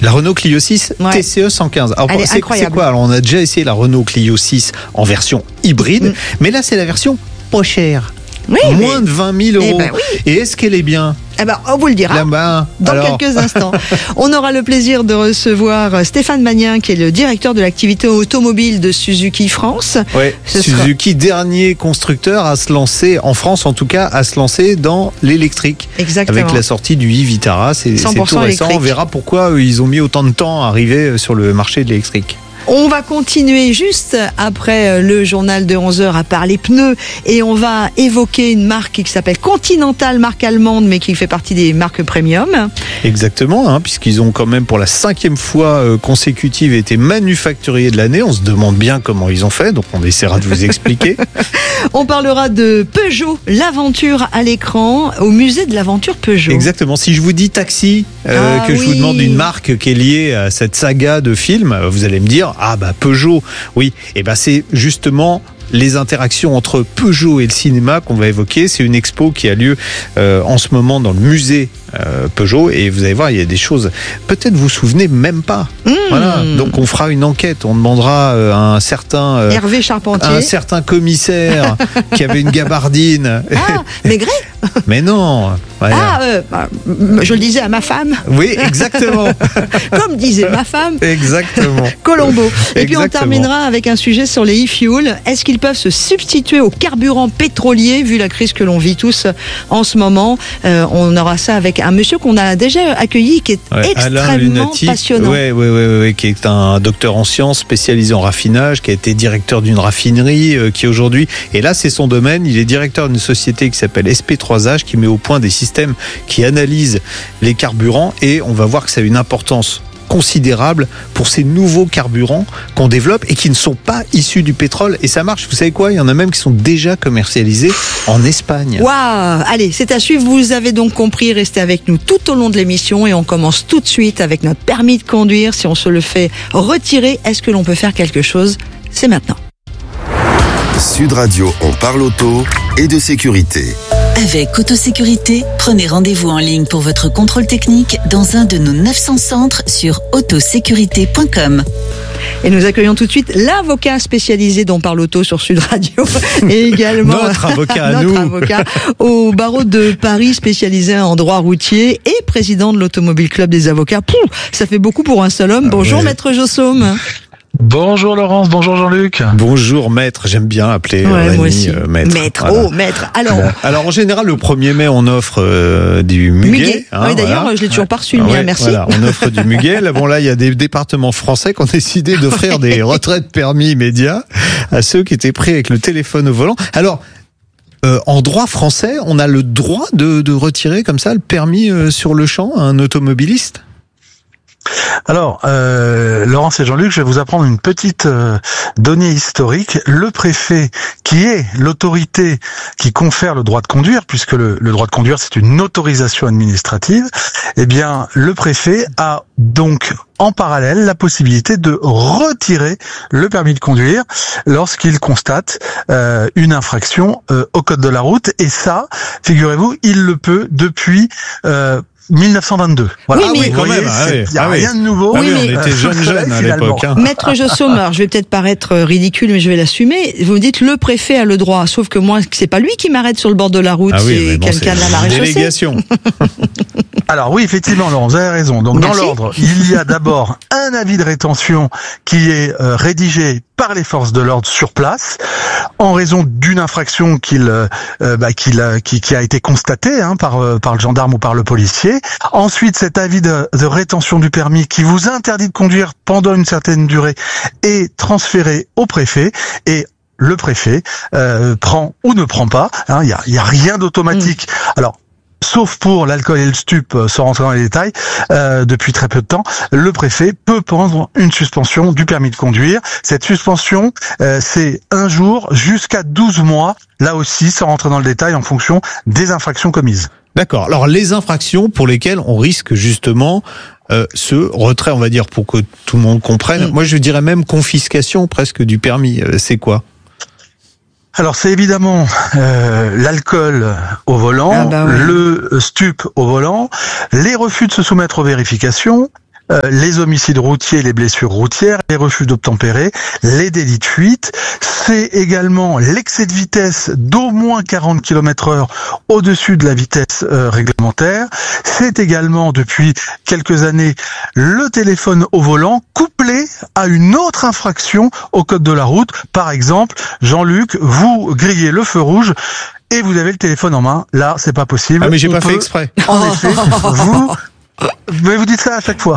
La Renault Clio 6 Ouais. TCE 115. Alors, Elle est c'est incroyable. quoi? Alors, on a déjà essayé la Renault Clio 6 en version hybride, mais là, c'est la version pas chère. Oui, Moins de 20 000 Eh euros. ben oui. Et est-ce qu'elle est bien? On vous le dira. Là-bas. Dans Alors, quelques instants. On aura le plaisir de recevoir Stéphane Magnin, qui est le directeur de l'activité automobile de Suzuki France. ouais, Ce Suzuki, dernier constructeur à se lancer, en France en tout cas, à se lancer dans l'électrique. Exactement. Avec la sortie du e-Vitara, c'est 100% tout récent. électrique. On verra pourquoi ils ont mis autant de temps à arriver sur le marché de l'électrique. On va continuer juste après le journal de 11h à parler pneus et on va évoquer une marque qui s'appelle Continental, marque allemande mais qui fait partie des marques premium. Exactement, hein, puisqu'ils ont quand même pour la 5e fois consécutive été manufacturiers de l'année. On se demande bien comment ils ont fait, donc on essaiera de vous expliquer. On parlera de Peugeot, l'aventure à l'écran au musée de l'aventure Peugeot. Exactement, si je vous dis taxi, que je vous oui. demande une marque qui est liée à cette saga de films, vous allez me dire, ah bah Peugeot, oui, et bah c'est justement les interactions entre Peugeot et le cinéma qu'on va évoquer. C'est une expo qui a lieu en ce moment dans le musée Peugeot, et vous allez voir, il y a des choses, peut-être vous vous souvenez même pas. Voilà, donc on fera une enquête, on demandera à un certain Hervé Charpentier. un certain commissaire qui avait une gabardine. Ah, Maigret. Mais non, voilà. Je le disais à ma femme, Oui, exactement. comme disait ma femme, Exactement. Colombo. Et puis on Exactement. terminera avec un sujet sur les e-fuels. Est-ce qu'ils peuvent se substituer au carburant pétrolier vu la crise que l'on vit tous en ce moment? On aura ça avec un monsieur qu'on a déjà accueilli qui est Alain extrêmement Lunati, passionnant. ouais, qui est un docteur en sciences spécialisé en raffinage, qui a été directeur d'une raffinerie, qui aujourd'hui, et là c'est son domaine, il est directeur d'une société qui s'appelle SP3H, qui met au point des systèmes qui analysent les carburants, et on va voir que ça a une importance considérable pour ces nouveaux carburants qu'on développe et qui ne sont pas issus du pétrole. Et ça marche, vous savez quoi, il y en a même qui sont déjà commercialisés en Espagne. Waouh! Allez, c'est à suivre. Vous avez donc compris. Restez avec nous tout au long de l'émission et on commence tout de suite avec notre permis de conduire. Si on se le fait retirer, est-ce que l'on peut faire quelque chose? C'est maintenant. Sud Radio, on parle auto et de sécurité. Avec Autosécurité, prenez rendez-vous en ligne pour votre contrôle technique dans un de nos 900 centres sur autosécurité.com. Et nous accueillons tout de suite l'avocat spécialisé dont parle auto sur Sud Radio et également Notre avocat à notre nous. avocat au barreau de Paris spécialisé en droit routier et président de l'Automobile Club des avocats. Ça fait beaucoup pour un seul homme. Bonjour ouais. Maître Jossaume. Bonjour Laurence, bonjour Jean-Luc. Bonjour maître, j'aime bien appeler Ouais, Rémi, moi aussi. maître. Maître, Voilà. oh maître. Alors, Alors en général, le 1er mai, on offre du muguet. muguet. Oui, d'ailleurs, voilà. je l'ai toujours pas reçu le mien, Ouais, merci. Voilà, on offre du muguet. Là, bon, là, il y a des départements français qui ont décidé d'offrir des retraites permis immédiats à ceux qui étaient pris avec le téléphone au volant. Alors, en droit français, on a le droit de retirer comme ça le permis sur le champ à un automobiliste ? Alors, Laurence et Jean-Luc, je vais vous apprendre une petite donnée historique. Le préfet, qui est l'autorité qui confère le droit de conduire, puisque le droit de conduire, c'est une autorisation administrative, eh bien, le préfet a donc en parallèle la possibilité de retirer le permis de conduire lorsqu'il constate une infraction au code de la route. Et ça, figurez-vous, il le peut depuis 1922. Voilà. Oui, mais- quand même. Il n'y a rien de nouveau. Ah Oui, oui, mais- on était jeunes à finalement. l'époque. Hein. Maître Jossaume, alors je vais peut-être paraître ridicule, mais je vais l'assumer. Vous me dites le préfet a le droit, sauf que moi, c'est pas lui qui m'arrête sur le bord de la route, Ah oui, c'est mais bon, quelqu'un de la c'est marée une chaussée. délégation. Alors oui, effectivement, Laurent, vous avez raison. Donc dans Merci. l'ordre, il y a d'abord un avis de rétention qui est rédigé par les forces de l'ordre sur place en raison d'une infraction qui a été constatée par le gendarme ou par le policier. Ensuite, cet avis de rétention du permis qui vous interdit de conduire pendant une certaine durée est transféré au préfet et le préfet prend ou ne prend pas. Il y a rien d'automatique. Alors, sauf pour l'alcool et le stup, sans rentrer dans les détails, depuis très peu de temps, le préfet peut prendre une suspension du permis de conduire. Cette suspension, c'est 1 jour jusqu'à 12 mois, là aussi, sans rentrer dans le détail, en fonction des infractions commises. D'accord. Alors les infractions pour lesquelles on risque justement ce retrait, on va dire, pour que tout le monde comprenne. Moi, je dirais même confiscation presque du permis. C'est quoi ? Alors c'est évidemment l'alcool au volant, Ah bah ouais. le stup au volant, les refus de se soumettre aux vérifications, les homicides routiers, les blessures routières, les refus d'obtempérer, les délits de fuite. C'est également l'excès de vitesse d'au moins 40 km/h au-dessus de la vitesse réglementaire. C'est également, depuis quelques années, le téléphone au volant couplé à une autre infraction au code de la route. Par exemple, Jean-Luc, vous grillez le feu rouge et vous avez le téléphone en main. Là, c'est pas possible. Ah, mais j'ai pas fait exprès. En effet, mais vous dites ça à chaque fois.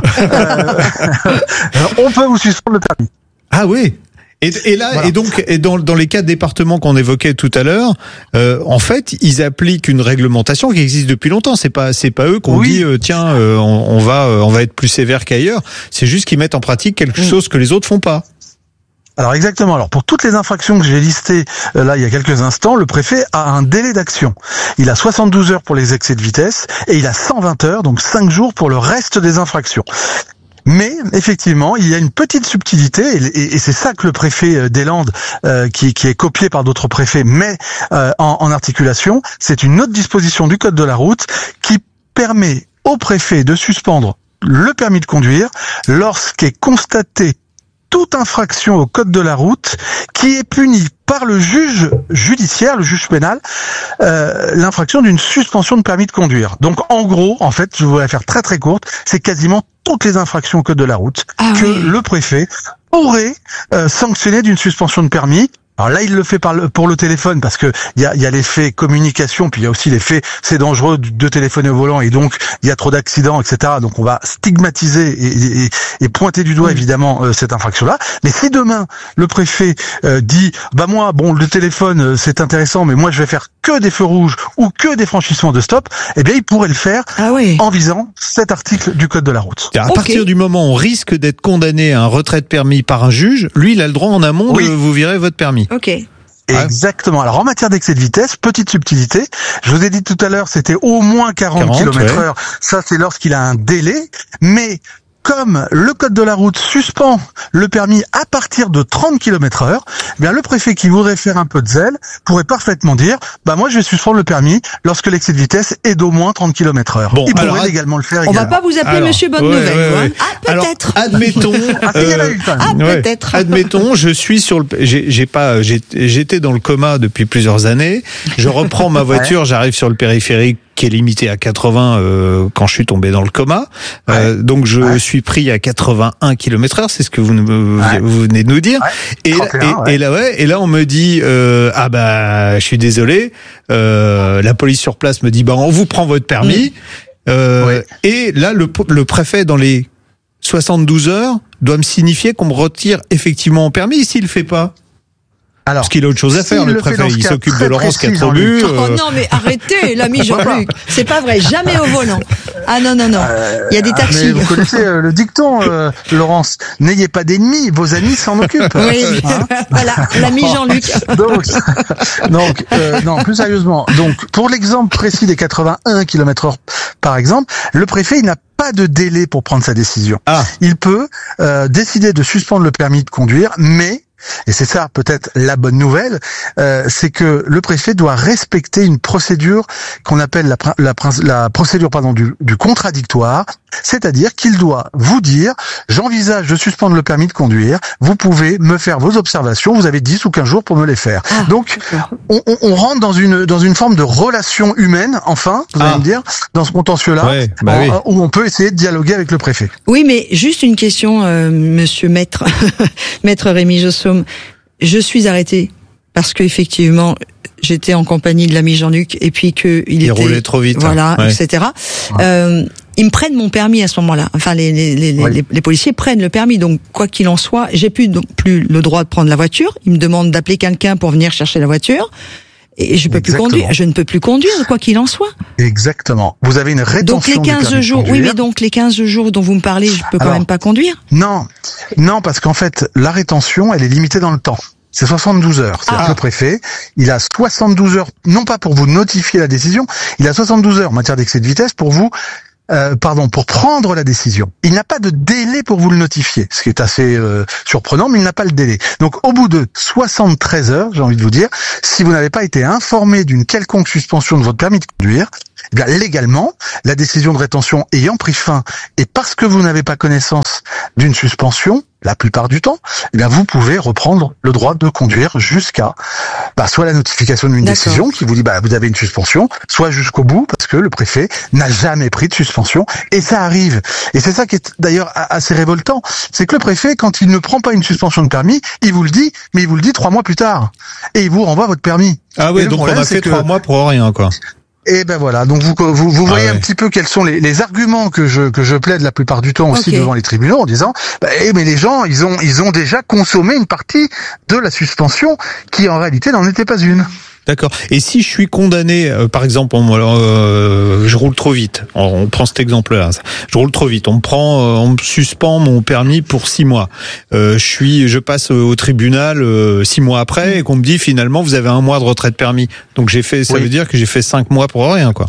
On peut vous suspendre le permis. Ah oui. Et là, voilà. et donc, dans les 4 départements qu'on évoquait tout à l'heure, en fait, ils appliquent une réglementation qui existe depuis longtemps. C'est pas eux qu'on dit tiens, on va être plus sévère qu'ailleurs. C'est juste qu'ils mettent en pratique quelque chose que les autres font pas. Alors exactement. Alors pour toutes les infractions que j'ai listées là il y a quelques instants, le préfet a un délai d'action. Il a 72 heures pour les excès de vitesse et il a 120 heures, donc 5 jours pour le reste des infractions. Mais effectivement, il y a une petite subtilité et c'est ça que le préfet des Landes, qui est copié par d'autres préfets, met en articulation. C'est une autre disposition du code de la route qui permet au préfet de suspendre le permis de conduire lorsqu'est constaté toute infraction au code de la route qui est punie par le juge judiciaire, le juge pénal, l'infraction d'une suspension de permis de conduire. Donc en gros, en fait, je voudrais faire très très courte, c'est quasiment toutes les infractions au code de la route que le préfet pourrait sanctionner d'une suspension de permis. Alors là, il le fait pour le téléphone parce que il y a l'effet communication, puis il y a aussi l'effet c'est dangereux de téléphoner au volant et donc il y a trop d'accidents, etc. Donc on va stigmatiser et pointer du doigt évidemment cette infraction-là. Mais si demain le préfet dit moi le téléphone c'est intéressant, mais moi je vais faire que des feux rouges ou que des franchissements de stop, eh bien il pourrait le faire en visant cet article du code de la route. À partir du moment où on risque d'être condamné à un retrait de permis par un juge, lui il a le droit en amont de vous virer votre permis. Ok. Exactement. Alors en matière d'excès de vitesse, petite subtilité, je vous ai dit tout à l'heure, c'était au moins 40 km/h. Ça, c'est lorsqu'il a un délai. Mais comme le code de la route suspend le permis à partir de 30 km/h, eh bien le préfet qui voudrait faire un peu de zèle pourrait parfaitement dire moi je vais suspendre le permis lorsque l'excès de vitesse est d'au moins 30 km/h. Il pourrait également le faire également. On va pas vous appeler Monsieur Bonne Nouvelle. Ah peut-être. Alors, admettons. Peut-être. Admettons, je suis sur le. J'étais dans le coma depuis plusieurs années. Je reprends ma voiture, j'arrive sur le périphérique qui est limité à 80 quand je suis tombé dans le coma. Donc je suis pris à 81 km/h, c'est ce que vous venez de nous dire. Et là on me dit je suis désolé, la police sur place me dit on vous prend votre permis. Et là le préfet dans les 72 heures doit me signifier qu'on me retire effectivement mon permis. S'il le fait pas, parce qu'il a autre chose à faire, le préfet. Il s'occupe de Laurence Quatrebu. Oh non, mais arrêtez, l'ami Jean-Luc. C'est pas vrai, jamais au volant. Ah non. Il y a des taxis. Mais vous connaissez le dicton, Laurence. N'ayez pas d'ennemis, vos amis s'en occupent. Oui, voilà, l'ami Jean-Luc. Donc, plus sérieusement. Donc, pour l'exemple précis des 81 km/h, par exemple, le préfet, il n'a pas de délai pour prendre sa décision. Il peut décider de suspendre le permis de conduire, mais et c'est ça peut-être la bonne nouvelle, c'est que le préfet doit respecter une procédure qu'on appelle la procédure du contradictoire, c'est-à-dire qu'il doit vous dire j'envisage de suspendre le permis de conduire, vous pouvez me faire vos observations, vous avez 10 ou 15 jours pour me les faire. Donc on rentre dans une forme de relation humaine, enfin, vous allez me dire, dans ce contentieux-là, où on peut essayer de dialoguer avec le préfet. Oui, mais juste une question, monsieur Maître Rémi Jossom. Je suis arrêté parce que effectivement j'étais en compagnie de l'ami Jean-Luc et puis il roulait trop vite, etc. Ils me prennent mon permis à ce moment-là. Enfin, les policiers prennent le permis. Donc, quoi qu'il en soit, j'ai plus le droit de prendre la voiture. Ils me demandent d'appeler quelqu'un pour venir chercher la voiture. Et je peux plus conduire. Je ne peux plus conduire, quoi qu'il en soit. Exactement. Vous avez une rétention. Donc les 15 jours, mais donc les 15 jours dont vous me parlez, je peux quand même pas conduire? Non, parce qu'en fait, la rétention, elle est limitée dans le temps. C'est 72 heures. C'est-à-dire que le préfet, il a 72 heures, non pas pour vous notifier la décision, il a 72 heures en matière d'excès de vitesse pour vous pour prendre la décision. Il n'a pas de délai pour vous le notifier, ce qui est assez surprenant, mais il n'a pas le délai. Donc, au bout de 73 heures, j'ai envie de vous dire, si vous n'avez pas été informé d'une quelconque suspension de votre permis de conduire, eh bien, légalement, la décision de rétention ayant pris fin, et parce que vous n'avez pas connaissance d'une suspension, la plupart du temps, eh bien, vous pouvez reprendre le droit de conduire jusqu'à, soit la notification d'une décision qui vous dit, vous avez une suspension, soit jusqu'au bout, parce que le préfet n'a jamais pris de suspension, et ça arrive. Et c'est ça qui est d'ailleurs assez révoltant, c'est que le préfet, quand il ne prend pas une suspension de permis, il vous le dit, mais il vous le dit 3 mois plus tard, et il vous renvoie votre permis. Ah oui, donc on a fait 3 mois pour rien, quoi. Et ben voilà, donc vous voyez un petit peu quels sont les arguments que je plaide la plupart du temps aussi devant les tribunaux en disant mais les gens ils ont déjà consommé une partie de la suspension qui en réalité n'en était pas une. D'accord. Et si je suis condamné, par exemple, je roule trop vite. On prend cet exemple-là. Je roule trop vite. On me suspend mon permis pour 6 mois. Je passe au tribunal 6 mois après et qu'on me dit finalement vous avez 1 mois de retrait de permis. Donc ça veut dire que j'ai fait 5 mois pour rien, quoi.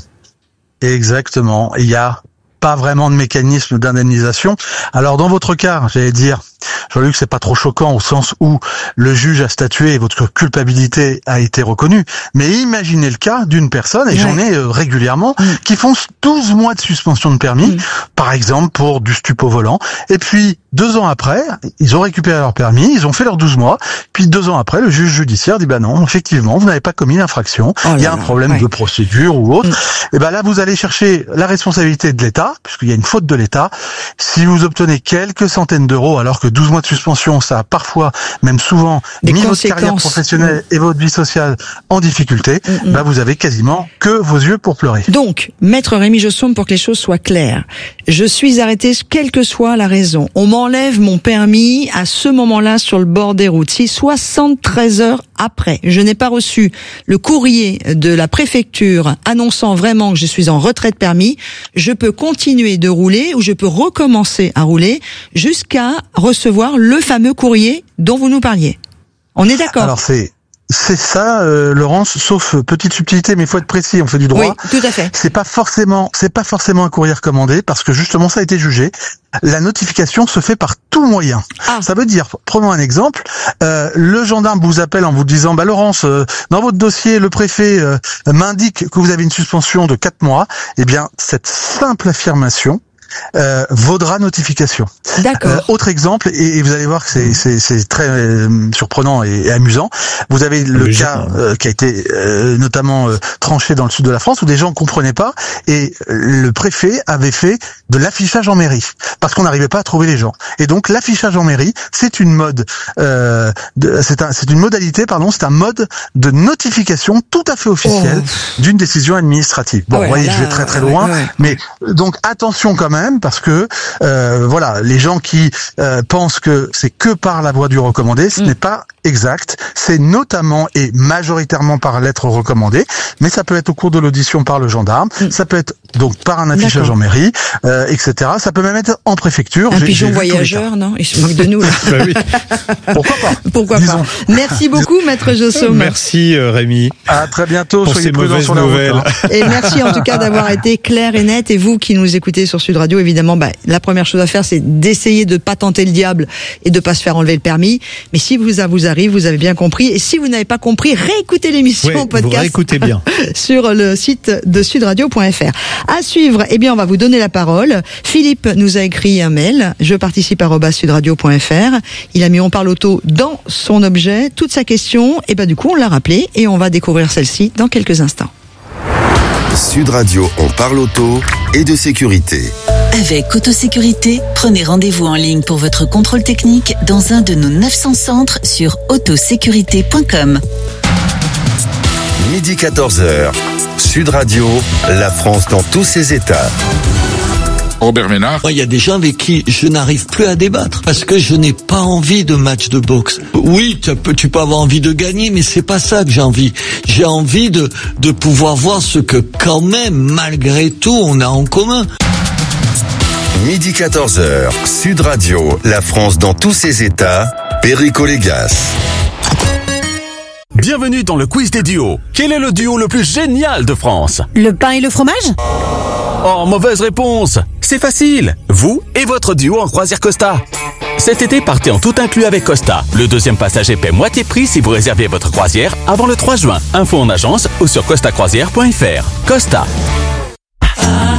Exactement. Il y a pas vraiment de mécanisme d'indemnisation. Alors dans votre cas, j'allais dire, Jean-Luc, c'est pas trop choquant au sens où le juge a statué et votre culpabilité a été reconnue. Mais imaginez le cas d'une personne, et j'en ai régulièrement, qui font 12 mois de suspension de permis, par exemple pour du stupre au volant, et puis 2 ans après, ils ont récupéré leur permis, ils ont fait leurs 12 mois, puis 2 ans après, le juge judiciaire dit non, effectivement, vous n'avez pas commis l'infraction, il y a un problème de procédure ou autre, et là vous allez chercher la responsabilité de l'État, puisqu'il y a une faute de l'État. Si vous obtenez quelques centaines d'euros, alors que 12 mois de suspension, ça a parfois, même souvent, mis votre carrière professionnelle et votre vie sociale en difficulté, vous avez quasiment que vos yeux pour pleurer. Donc, Maître Rémi Josson, pour que les choses soient claires, je suis arrêté quelle que soit la raison. On m'enlève mon permis à ce moment-là sur le bord des routes. Si 73 heures après, je n'ai pas reçu le courrier de la préfecture annonçant vraiment que je suis en retrait de permis, je peux continuer de rouler ou je peux recommencer à rouler jusqu'à recevoir le fameux courrier dont vous nous parliez. On est d'accord? Alors c'est ça, Laurence, sauf petite subtilité, mais il faut être précis, on fait du droit. Oui, tout à fait. C'est pas forcément un courrier recommandé, parce que justement ça a été jugé. La notification se fait par tout moyen. Ça veut dire, prenons un exemple, le gendarme vous appelle en vous disant, Laurence, dans votre dossier, le préfet m'indique que vous avez une suspension de 4 mois. Eh bien, cette simple affirmation vaudra notification. D'accord. Autre exemple, et vous allez voir que c'est très surprenant et amusant. Vous avez le cas qui a été notamment tranché dans le sud de la France, où des gens ne comprenaient pas, et le préfet avait fait de l'affichage en mairie parce qu'on n'arrivait pas à trouver les gens. Et donc l'affichage en mairie, c'est une mode, c'est une modalité, c'est un mode de notification tout à fait officiel d'une décision administrative. Bon, vous voyez, je vais très très loin, mais donc attention quand même. Parce que les gens qui pensent que c'est que par la voie du recommandé, ce n'est pas exact. C'est notamment et majoritairement par lettre recommandée, mais ça peut être au cours de l'audition par le gendarme, ça peut être donc par un affichage en mairie, etc. Ça peut même être en préfecture. Un pigeon voyageur, non? Il se moque de nous là. Oui. Pourquoi pas? Merci beaucoup, Maître Josson. Merci Rémi. À très bientôt. Pour soyez ces prudents sur la route. Et merci en tout cas d'avoir été clair et net. Et vous qui nous écoutez sur Sud Radio, évidemment, la première chose à faire, c'est d'essayer de pas tenter le diable et de pas se faire enlever le permis. Mais si ça vous arrive, vous avez bien compris. Et si vous n'avez pas compris, réécoutez l'émission en podcast. Vous réécoutez bien. Sur le site de sudradio.fr. À suivre, on va vous donner la parole. Philippe nous a écrit un mail. Je participe @sudradio.fr. Il a mis On parle auto dans son objet, toute sa question. Et du coup, on l'a rappelé et on va découvrir celle-ci dans quelques instants. Sud Radio, on parle auto et de sécurité. Avec Autosécurité, prenez rendez-vous en ligne pour votre contrôle technique dans un de nos 900 centres sur autosécurité.com. Midi 14h, Sud Radio, la France dans tous ses états. Robert Ménard. Il y a des gens avec qui je n'arrive plus à débattre parce que je n'ai pas envie de match de boxe. Oui, tu peux avoir envie de gagner, mais c'est pas ça que j'ai envie. J'ai envie de pouvoir voir ce que quand même, malgré tout, on a en commun. Midi 14h, Sud Radio, la France dans tous ses états, Perico Légas. Bienvenue dans le quiz des duos. Quel est le duo le plus génial de France? Le pain et le fromage? Oh, mauvaise réponse. C'est facile. Vous et votre duo en croisière Costa. Cet été, partez en tout inclus avec Costa. Le deuxième passager paie moitié prix si vous réservez votre croisière avant le 3 juin. Info en agence ou sur costacroisière.fr. Costa.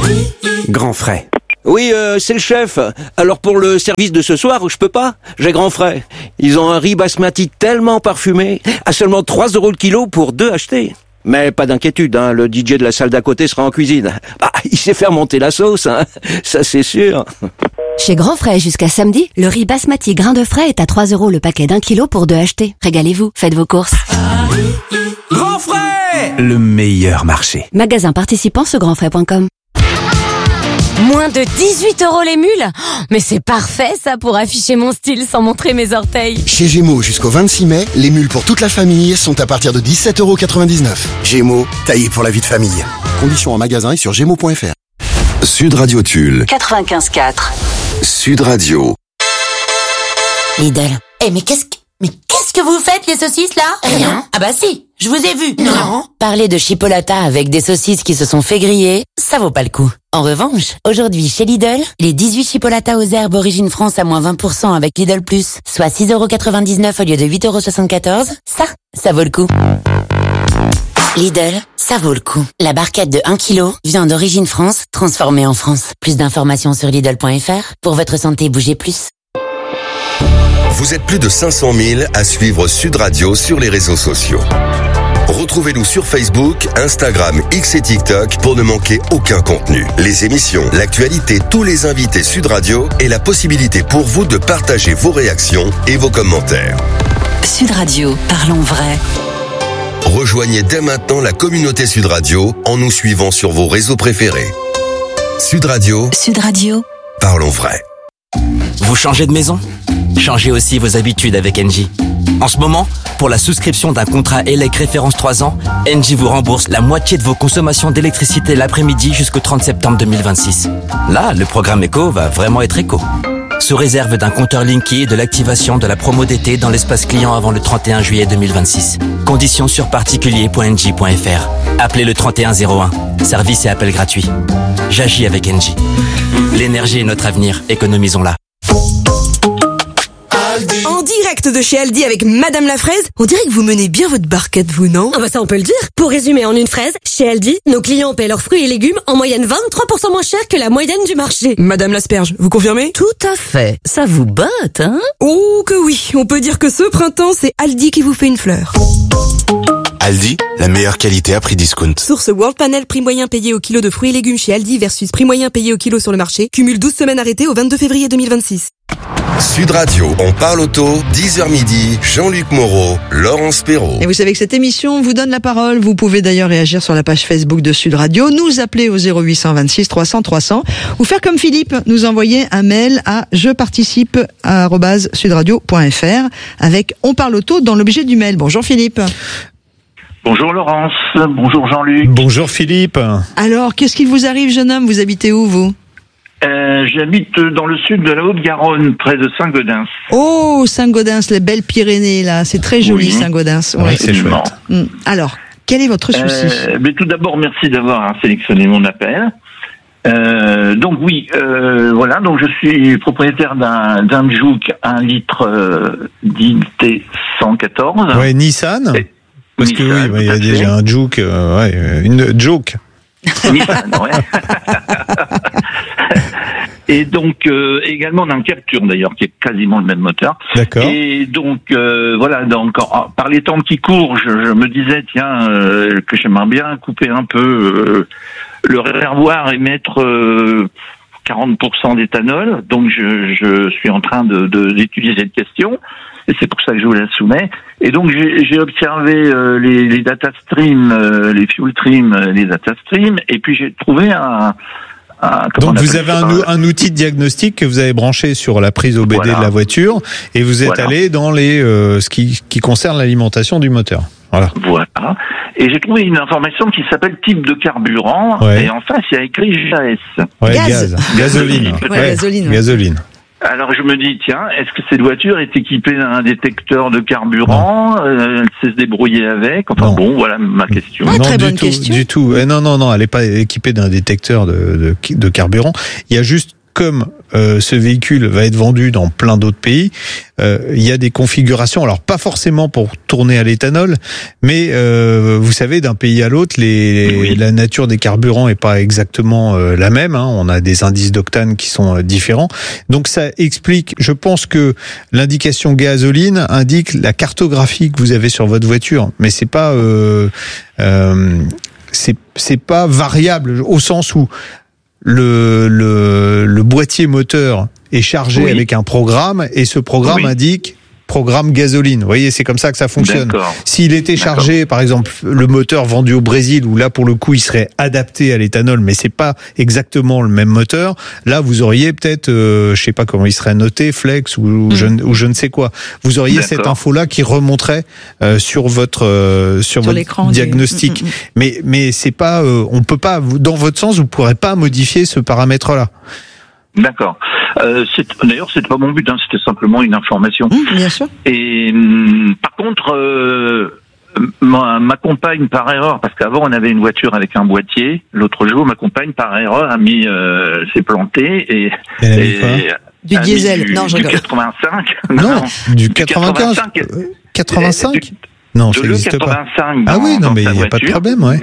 Grand frais. Oui, c'est le chef. Alors pour le service de ce soir, je peux pas. J'ai grand frais. Ils ont un riz basmati tellement parfumé, à seulement 3 € le kilo pour 2 achetés. Mais pas d'inquiétude, hein, le DJ de la salle d'à côté sera en cuisine. Bah, il sait faire monter la sauce, hein, ça c'est sûr. Chez Grand Frais, jusqu'à samedi, le riz basmati grain de frais est à 3 € le paquet d'1 kilo pour 2 achetés. Régalez-vous, faites vos courses. Grand frais! Le meilleur marché. Magasin participant sur grandfrais.com. Moins de 18 € les mules? Mais c'est parfait ça pour afficher mon style sans montrer mes orteils. Chez Gémeaux, jusqu'au 26 mai, les mules pour toute la famille sont à partir de 17,99 €. Gémeaux, taillé pour la vie de famille. Conditions en magasin et sur gémeaux.fr. Sud Radio Tulle. 95.4. Sud Radio. Lidl. Mais qu'est-ce que vous faites, les saucisses, là? Rien. Ah bah si, je vous ai vu. Non. Parler de chipolata avec des saucisses qui se sont fait griller, ça vaut pas le coup. En revanche, aujourd'hui, chez Lidl, les 18 chipolatas aux herbes Origine France à moins 20% avec Lidl Plus, soit 6,99 € au lieu de 8,74 €, ça vaut le coup. Lidl, ça vaut le coup. La barquette de 1 kg, viande d'Origine France, transformée en France. Plus d'informations sur Lidl.fr. Pour votre santé, bougez plus. Vous êtes plus de 500 000 à suivre Sud Radio sur les réseaux sociaux. Retrouvez-nous sur Facebook, Instagram, X et TikTok pour ne manquer aucun contenu. Les émissions, l'actualité, tous les invités Sud Radio et la possibilité pour vous de partager vos réactions et vos commentaires. Sud Radio, parlons vrai. Rejoignez dès maintenant la communauté Sud Radio en nous suivant sur vos réseaux préférés. Sud Radio. Sud Radio. Parlons vrai. Vous changez de maison? Changez aussi vos habitudes avec Engie. En ce moment, pour la souscription d'un contrat ELEC référence 3 ans, Engie vous rembourse la moitié de vos consommations d'électricité l'après-midi jusqu'au 30 septembre 2026. Là, le programme éco va vraiment être éco. Sous réserve d'un compteur Linky et de l'activation de la promo d'été dans l'espace client avant le 31 juillet 2026. Conditions sur particulier.engie.fr. Appelez le 3101. Service et appel gratuit. J'agis avec Engie. L'énergie est notre avenir. Économisons-la. En direct de chez Aldi avec Madame la Fraise, on dirait que vous menez bien votre barquette, vous, non? Ah bah ça on peut le dire. Pour résumer en une phrase, chez Aldi, nos clients paient leurs fruits et légumes en moyenne 23% moins cher que la moyenne du marché. Madame l'Asperge, vous confirmez? Tout à fait. Ça vous botte, hein? Oh que oui, on peut dire que ce printemps, c'est Aldi qui vous fait une fleur. Aldi, la meilleure qualité à prix discount. Source World Panel, prix moyen payé au kilo de fruits et légumes chez Aldi versus prix moyen payé au kilo sur le marché. Cumule 12 semaines arrêtées au 22 février 2026. Sud Radio, on parle auto, 10h midi, Jean-Luc Moreau, Laurence Perrault. Et vous savez que cette émission vous donne la parole. Vous pouvez d'ailleurs réagir sur la page Facebook de Sud Radio, nous appeler au 0826 300 300 ou faire comme Philippe, nous envoyer un mail à jeparticipe@sudradio.fr avec On parle auto dans l'objet du mail. Bonjour Philippe. Bonjour Laurence, bonjour Jean-Luc. Bonjour Philippe. Alors, qu'est-ce qui vous arrive, jeune homme? Vous habitez où, vous? J'habite dans le sud de la Haute-Garonne, près de Saint-Gaudens. Oh, Saint-Gaudens, les belles Pyrénées, là. C'est très joli, oui. Saint-Gaudens. Oui, c'est chouette. Alors, quel est votre souci? Mais tout d'abord, merci d'avoir sélectionné mon appel. Donc oui, voilà, donc je suis propriétaire d'un Juke 1 litre dit 114. Ouais, Nissan. Parce que oui, il y a déjà un Juke, une Juke. Nissan, ouais. Et donc également d'un Capture d'ailleurs, qui est quasiment le même moteur. D'accord. Et donc voilà, donc par les temps qui courent, je me disais tiens que j'aimerais bien couper un peu le réservoir et mettre 40% d'éthanol. Donc je suis en train d'étudier cette question. Et c'est pour ça que je vous la soumets. Et donc j'ai observé les data streams, les fuel streams, les data streams, et puis j'ai trouvé donc vous avez un outil de diagnostic que vous avez branché sur la prise OBD de la voiture, et vous êtes allé dans ce qui concerne l'alimentation du moteur. Voilà. Et j'ai trouvé une information qui s'appelle type de carburant, et en face il y a écrit GAS. Ouais, gasoline. Gasoline. Alors je me dis tiens, est-ce que cette voiture est équipée d'un détecteur de carburant? Elle sait se débrouiller avec? Enfin bon, voilà ma question. Non, très bonne question. Du tout. Non, elle n'est pas équipée d'un détecteur de carburant. Il y a juste comme ce véhicule va être vendu dans plein d'autres pays, il y a des configurations, alors pas forcément pour tourner à l'éthanol, mais vous savez, d'un pays à l'autre, la nature des carburants est pas exactement la même. On a des indices d'octane qui sont différents. Donc ça explique, je pense que l'indication gasoline indique la cartographie que vous avez sur votre voiture, mais c'est pas c'est pas variable au sens où le boîtier moteur est chargé avec un programme et ce programme indique programme gasoline. Vous voyez, c'est comme ça que ça fonctionne. S'il était chargé, par exemple, le moteur vendu au Brésil, où là, pour le coup, il serait adapté à l'éthanol, mais c'est pas exactement le même moteur, là, vous auriez peut-être, je sais pas comment il serait noté, flex ou je ne sais quoi. Vous auriez cette info-là qui remonterait sur votre diagnostic. Mais c'est pas, on peut pas, dans votre sens, vous pourrez pas modifier ce paramètre-là. D'accord. D'ailleurs, c'était pas mon but, c'était simplement une information. Bien sûr. Et par contre, ma compagne, par erreur, parce qu'avant on avait une voiture avec un boîtier, l'autre jour, ma compagne, par erreur, s'est plantée et du diesel. Non, je rigole. Du 85. Non, du 95. 85. Non, ça n'existe pas. Ah oui, non, mais il n'y a pas de problème, ouais.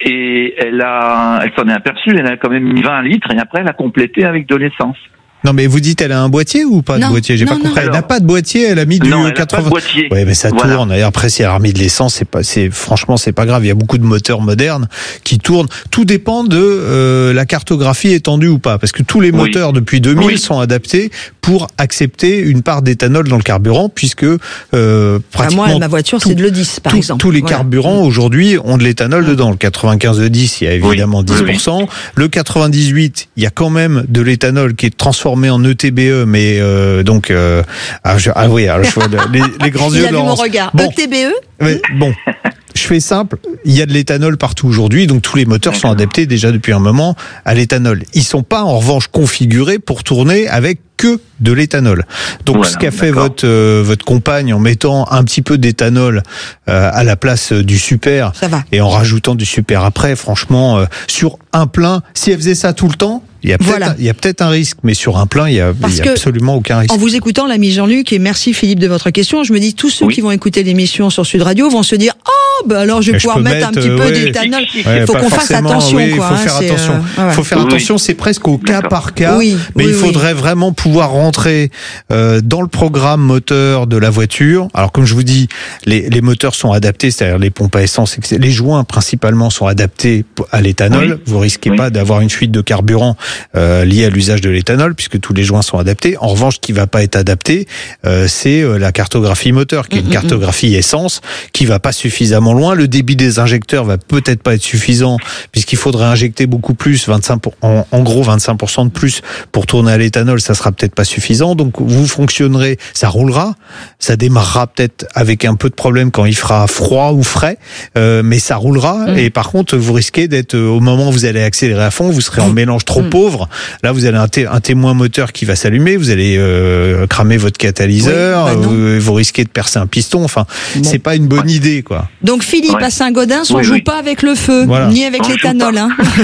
Et elle s'en est aperçue, elle a quand même mis 20 litres et après elle a complété avec de l'essence. Non, mais vous dites, elle a un boîtier ou pas de boîtier? J'ai pas compris. Elle n'a pas de boîtier, elle a mis du 80. Ouais, mais ça tourne. Et après, si elle a remis de l'essence, franchement, c'est pas grave. Il y a beaucoup de moteurs modernes qui tournent. Tout dépend de la cartographie étendue ou pas. Parce que tous les moteurs depuis 2000 sont adaptés pour accepter une part d'éthanol dans le carburant, puisque pratiquement. Moi, ma voiture, c'est de l'E10, par exemple. Tous les carburants aujourd'hui ont de l'éthanol dedans. Le 95 E10, il y a évidemment 10%. Le 98, il y a quand même de l'éthanol qui est transformé en ETBE, mais donc je vois les grands yeux de Laurence. Mon regard. Bon. ETBE. Bon, je fais simple. Il y a de l'éthanol partout aujourd'hui, donc tous les moteurs sont adaptés déjà depuis un moment à l'éthanol. Ils sont pas en revanche configurés pour tourner avec que de l'éthanol. Donc ce qu'a fait votre compagne en mettant un petit peu d'éthanol à la place du super et en rajoutant du super après, franchement, sur un plein, si elle faisait ça tout le temps, il y a peut-être un risque, mais sur un plein, il y a absolument aucun risque. En vous écoutant, l'ami Jean-Luc, et merci Philippe de votre question, je me dis tous ceux qui vont écouter l'émission sur Sud Radio vont se dire alors je vais pouvoir mettre un petit peu d'éthanol. Il faut qu'on fasse attention. Il faut faire attention. Faut faire attention. C'est presque au cas par cas. Mais il faudrait vraiment pouvoir rentrer dans le programme moteur de la voiture. Alors comme je vous dis, les moteurs sont adaptés, c'est-à-dire les pompes à essence, les joints principalement sont adaptés à l'éthanol. Vous risquez pas d'avoir une fuite de carburant liée à l'usage de l'éthanol, puisque tous les joints sont adaptés. En revanche, ce qui va pas être adapté, c'est la cartographie moteur, qui est une cartographie essence, qui va pas suffisamment loin. Le débit des injecteurs va peut-être pas être suffisant, puisqu'il faudrait injecter beaucoup plus, en gros 25% de plus pour tourner à l'éthanol, ça sera peut-être pas suffisant. Donc vous fonctionnerez, ça roulera, ça démarrera peut-être avec un peu de problème quand il fera froid ou frais, mais ça roulera. Et par contre, vous risquez d'être, au moment où vous allez accélérer à fond, vous serez en mélange trop pauvre. Là, vous avez un témoin moteur qui va s'allumer, vous allez cramer votre catalyseur, vous risquez de percer un piston. Enfin, c'est pas une bonne idée, quoi. Donc Philippe, à Saint-Gaudens, on joue pas avec le feu, ni avec l'éthanol.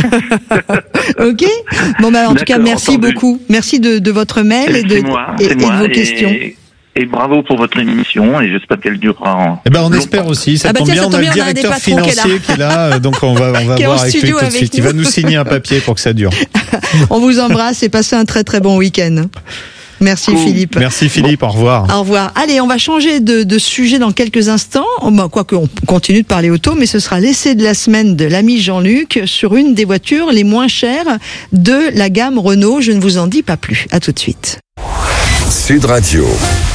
Ok. Bon, en tout cas, merci beaucoup. Merci de votre mail et de vos questions. Et bravo pour votre émission, et j'espère qu'elle durera. On espère aussi. Ça tombe bien, on a le directeur financier qui est là, donc on va voir avec lui tout de suite. Il va nous signer un papier pour que ça dure. On vous embrasse et passez un très très bon week-end. Merci Philippe. Merci Philippe, au revoir. Au revoir. Allez, on va changer de sujet dans quelques instants. Quoique on continue de parler auto, mais ce sera l'essai de la semaine de l'ami Jean-Luc sur une des voitures les moins chères de la gamme Renault. Je ne vous en dis pas plus. À tout de suite. Sud Radio.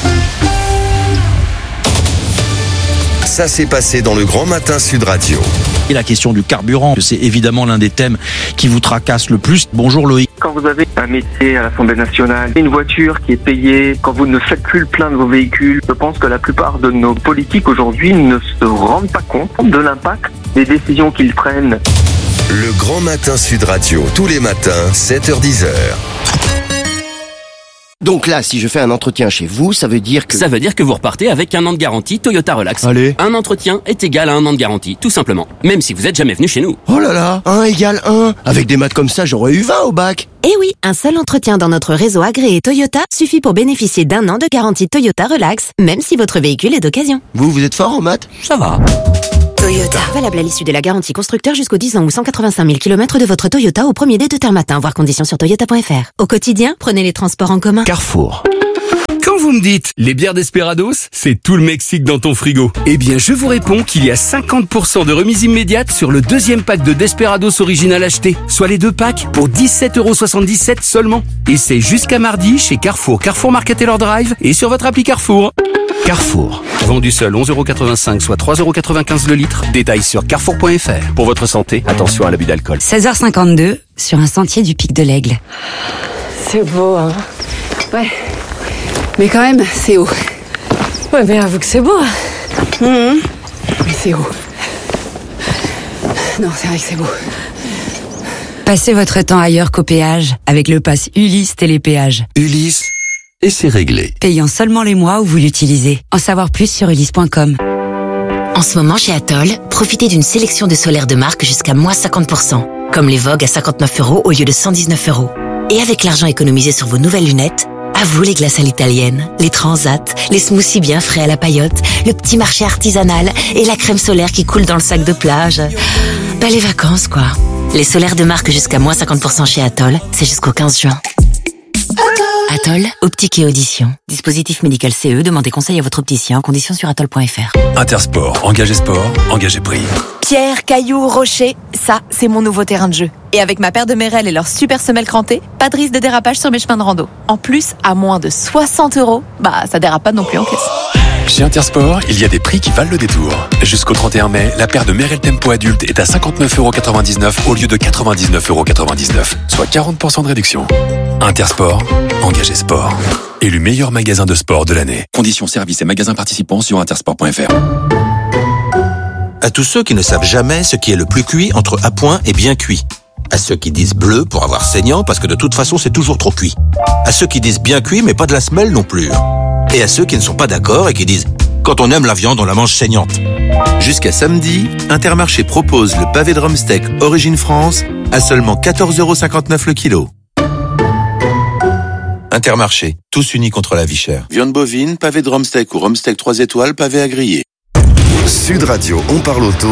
Ça s'est passé dans le Grand Matin Sud Radio. Et la question du carburant, c'est évidemment l'un des thèmes qui vous tracasse le plus. Bonjour Loïc. Quand vous avez un métier à l'Assemblée nationale, une voiture qui est payée, quand vous ne faites plus le plein de vos véhicules, je pense que la plupart de nos politiques aujourd'hui ne se rendent pas compte de l'impact des décisions qu'ils prennent. Le Grand Matin Sud Radio, tous les matins, 7h-10h. Donc là, si je fais un entretien chez vous, ça veut dire que... Ça veut dire que vous repartez avec 1 an de garantie Toyota Relax. Allez. Un entretien est égal à 1 an de garantie, tout simplement. Même si vous êtes jamais venu chez nous. Oh là là, 1 égale 1. Avec des maths comme ça, j'aurais eu 20 au bac. Eh oui, un seul entretien dans notre réseau agréé Toyota suffit pour bénéficier d'1 an de garantie Toyota Relax, même si votre véhicule est d'occasion. Vous êtes fort en maths? Ça va. Toyota. Valable à l'issue de la garantie constructeur jusqu'aux 10 ans ou 185 000 km de votre Toyota au premier dès 2h matin, voir conditions sur toyota.fr. Au quotidien, prenez les transports en commun. Carrefour. Quand vous me dites, les bières Desperados, c'est tout le Mexique dans ton frigo. Eh bien, je vous réponds qu'il y a 50% de remise immédiate sur le 2e pack de Desperados original acheté, soit les 2 packs pour 17,77€ seulement. Et c'est jusqu'à mardi chez Carrefour, Carrefour Market Taylor Drive et sur votre appli Carrefour. Carrefour. Vendu seul 11,85€, soit 3,95€ le litre. Détails sur carrefour.fr. Pour votre santé, attention à l'abus d'alcool. 16h52, sur un sentier du Pic de l'Aigle. C'est beau, hein. Ouais. Mais quand même, c'est haut. Ouais, mais avoue que c'est beau. Mais c'est haut. Non, c'est vrai que c'est beau. Passez votre temps ailleurs qu'au péage, avec le pass Ulysse Télépéage. Ulysse, et c'est réglé. Payant seulement les mois où vous l'utilisez. En savoir plus sur ulysse.com. En ce moment, chez Atoll, profitez d'une sélection de solaires de marque jusqu'à moins 50%. Comme les Vogue à 59€ au lieu de 119€. Et avec l'argent économisé sur vos nouvelles lunettes, à vous les glaces à l'italienne, les transats, les smoothies bien frais à la paillote, le petit marché artisanal et la crème solaire qui coule dans le sac de plage. Bah les vacances quoi. Les solaires de marque jusqu'à moins 50% chez Atoll, c'est jusqu'au 15 juin. Atoll, optique et audition. Dispositif médical CE, demandez conseil à votre opticien, conditions sur atoll.fr. Intersport, engagé sport, engagé prix. Pierre, cailloux, rochers, ça, c'est mon nouveau terrain de jeu. Et avec ma paire de Merrell et leur super semelle crantée, pas de risque de dérapage sur mes chemins de rando. En plus, à moins de 60€, bah ça dérape pas non plus en caisse. Chez Intersport, il y a des prix qui valent le détour. Jusqu'au 31 mai, la paire de Merrell Tempo adulte est à 59,99€ au lieu de 99,99€, soit 40% de réduction. Intersport, engagé sport. Élu meilleur magasin de sport de l'année. Conditions, services et magasins participants sur intersport.fr. À tous ceux qui ne savent jamais ce qui est le plus cuit entre à point et bien cuit. À ceux qui disent bleu pour avoir saignant parce que de toute façon c'est toujours trop cuit. À ceux qui disent bien cuit mais pas de la semelle non plus. Et à ceux qui ne sont pas d'accord et qui disent quand on aime la viande on la mange saignante. Jusqu'à samedi, Intermarché propose le pavé de Rumsteak Origine France à seulement 14,59€ le kilo. Intermarché, tous unis contre la vie chère. Viande bovine, pavé de Rumsteak ou Rumsteak 3 étoiles, pavé à griller. Sud Radio, on parle auto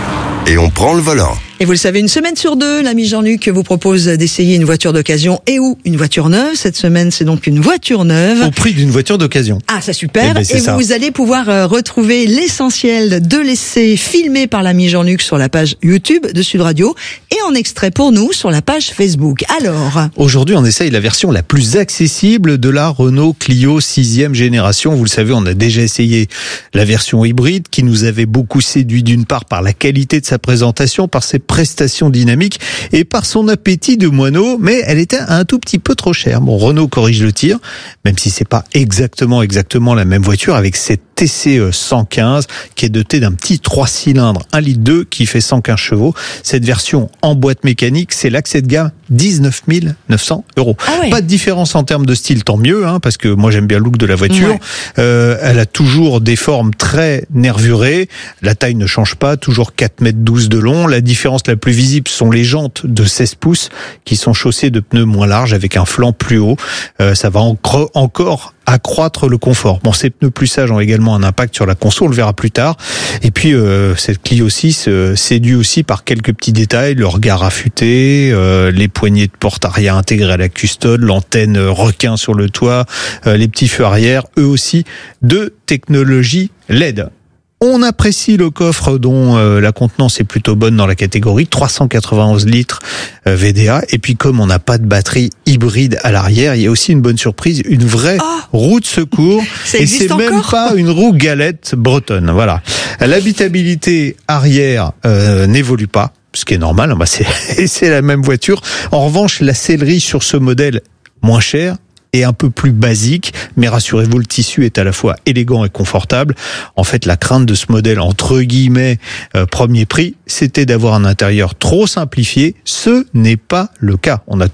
et on prend le volant. Et vous le savez, une semaine sur deux, l'ami Jean-Luc vous propose d'essayer une voiture d'occasion et ou une voiture neuve. Cette semaine, c'est donc une voiture neuve. Au prix d'une voiture d'occasion. Ah, ça super. Eh ben, et ça. vous allez pouvoir retrouver l'essentiel de l'essai filmé par l'ami Jean-Luc sur la page YouTube de Sud Radio et en extrait pour nous sur la page Facebook. Alors, aujourd'hui, on essaye la version la plus accessible de la Renault Clio 6e génération. Vous le savez, on a déjà essayé la version hybride qui nous avait beaucoup séduit d'une part par la qualité de sa présentation, par ses prestations dynamiques et par son appétit de moineau, mais elle était un tout petit peu trop chère. Bon, Renault corrige le tir, même si c'est pas exactement la même voiture avec cette TC 115 qui est dotée d'un petit 3 cylindres 1,2 litre qui fait 115 chevaux. Cette version en boîte mécanique, c'est l'accès de gamme 19 900€. Ah ouais. Pas de différence en termes de style, tant mieux, hein, parce que moi j'aime bien le look de la voiture. Ouais. Elle a toujours des formes très nervurées. La taille ne change pas, toujours 4,12 m de long. La différence la plus visible sont les jantes de 16 pouces qui sont chaussées de pneus moins larges avec un flanc plus haut. Ça va encore accroître le confort. Bon, ces pneus plus sages ont également un impact sur la conso, on le verra plus tard. Et puis, cette Clio 6 séduit aussi par quelques petits détails, le regard affûté, les poignées de porte arrière intégrées à la custode, l'antenne requin sur le toit, les petits feux arrière, eux aussi, de technologie LED. On apprécie le coffre dont la contenance est plutôt bonne dans la catégorie, 391 litres VDA. Et puis comme on n'a pas de batterie hybride à l'arrière, il y a aussi une bonne surprise, une vraie roue de secours. Et c'est même pas une roue galette bretonne. Voilà. L'habitabilité arrière n'évolue pas, ce qui est normal. Bah c'est la même voiture. En revanche, la sellerie sur ce modèle moins cher et un peu plus basique, mais rassurez-vous, le tissu est à la fois élégant et confortable. En fait, la crainte de ce modèle, entre guillemets, premier prix, c'était d'avoir un intérieur trop simplifié. Ce n'est pas le cas. On a toujours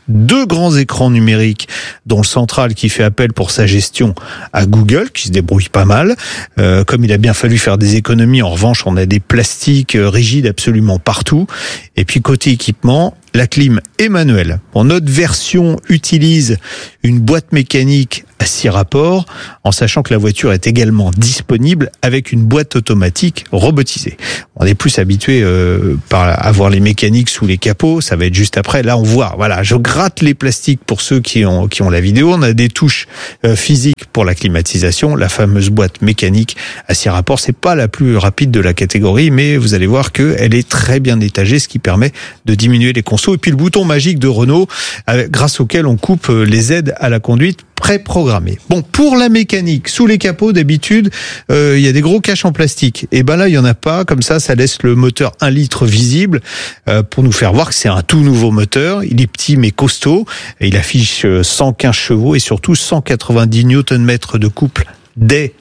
2 grands écrans numériques, dont le central qui fait appel pour sa gestion à Google, qui se débrouille pas mal. Comme il a bien fallu faire des économies, en revanche, on a des plastiques rigides absolument partout. Et puis côté équipement, la clim est manuelle. Bon, notre version utilise une boîte mécanique à 6 rapports, en sachant que la voiture est également disponible avec une boîte automatique robotisée. On est plus habitué à voir les mécaniques sous les capots, ça va être juste après. Là, on voit, voilà, je gratte les plastiques pour ceux qui ont la vidéo. On a des touches physiques pour la climatisation, la fameuse boîte mécanique à 6 rapports. C'est pas la plus rapide de la catégorie, mais vous allez voir qu'elle est très bien étagée, ce qui permet de diminuer les consos. Et puis le bouton magique de Renault, grâce auquel on coupe les aides à la conduite préprogrammées. Bon, pour la mécanique, sous les capots, d'habitude, il y a des gros caches en plastique. Et ben là, il y en a pas. Comme ça laisse le moteur 1 litre visible pour nous faire voir que c'est un tout nouveau moteur. Il est petit mais costaud. Et il affiche 115 chevaux et surtout 190 Nm de couple dès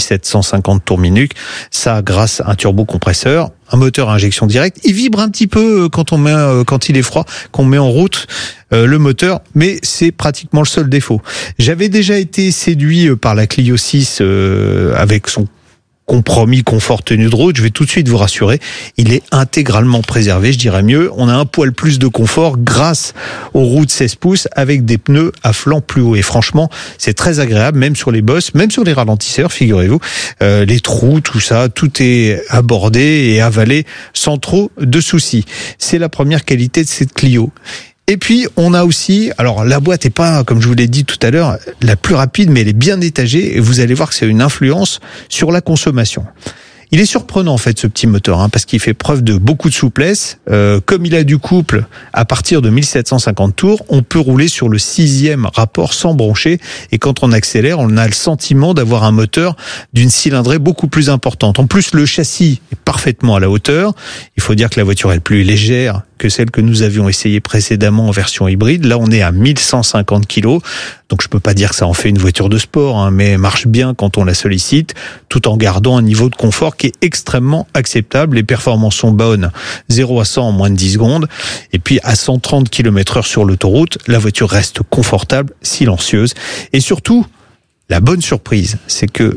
1750 tours minutes. Ça, grâce à un turbocompresseur, un moteur à injection directe. Il vibre un petit peu quand il est froid, qu'on met en route le moteur, mais c'est pratiquement le seul défaut. J'avais déjà été séduit par la Clio 6 avec son compromis confort tenue de route. Je vais tout de suite vous rassurer, il est intégralement préservé, je dirais mieux. On a un poil plus de confort grâce aux roues de 16 pouces avec des pneus à flanc plus haut. Et franchement, c'est très agréable, même sur les bosses, même sur les ralentisseurs, figurez-vous. Les trous, tout ça, tout est abordé et avalé sans trop de soucis. C'est la première qualité de cette Clio. Et puis, on a aussi, alors la boîte est pas, comme je vous l'ai dit tout à l'heure, la plus rapide, mais elle est bien étagée et vous allez voir que c'est une influence sur la consommation. Il est surprenant en fait ce petit moteur, parce qu'il fait preuve de beaucoup de souplesse. Comme il a du couple à partir de 1750 tours, on peut rouler sur le 6e rapport sans broncher. Et quand on accélère, on a le sentiment d'avoir un moteur d'une cylindrée beaucoup plus importante. En plus, le châssis est parfaitement à la hauteur. Il faut dire que la voiture est plus légère que celle que nous avions essayée précédemment en version hybride. Là, on est à 1150 kg. Donc, je peux pas dire que ça en fait une voiture de sport, mais elle marche bien quand on la sollicite, tout en gardant un niveau de confort qui est extrêmement acceptable. Les performances sont bonnes. 0 à 100 en moins de 10 secondes. Et puis, à 130 km/h sur l'autoroute, la voiture reste confortable, silencieuse. Et surtout, la bonne surprise, c'est que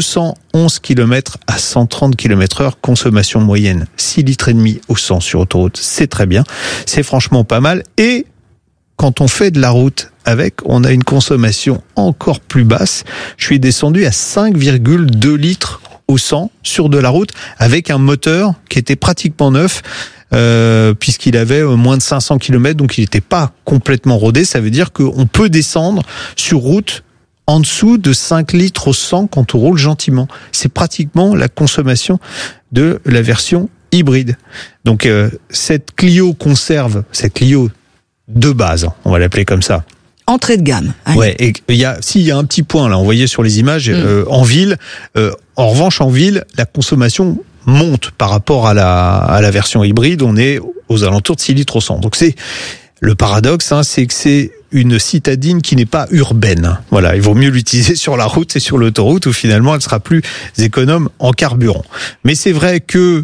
211 km à 130 km/h, consommation moyenne 6 litres et demi au 100 sur autoroute, c'est très bien, c'est franchement pas mal. Et quand on fait de la route avec, on a une consommation encore plus basse. Je suis descendu à 5,2 litres au 100 sur de la route avec un moteur qui était pratiquement neuf. Puisqu'il avait moins de 500 km, donc il n'était pas complètement rodé. Ça veut dire qu'on peut descendre sur route en dessous de 5 litres au 100 quand on roule gentiment. C'est pratiquement la consommation de la version hybride. Donc cette Clio conserve, cette Clio de base, on va l'appeler comme ça. Entrée de gamme. Allez. Ouais, et il y a un petit point là, on voyait sur les images en ville. En revanche, en ville, la consommation monte par rapport à la version hybride. On est aux alentours de 6 litres au 100. Donc c'est le paradoxe, c'est que c'est une citadine qui n'est pas urbaine. Voilà, il vaut mieux l'utiliser sur la route et sur l'autoroute où finalement elle sera plus économe en carburant. Mais c'est vrai que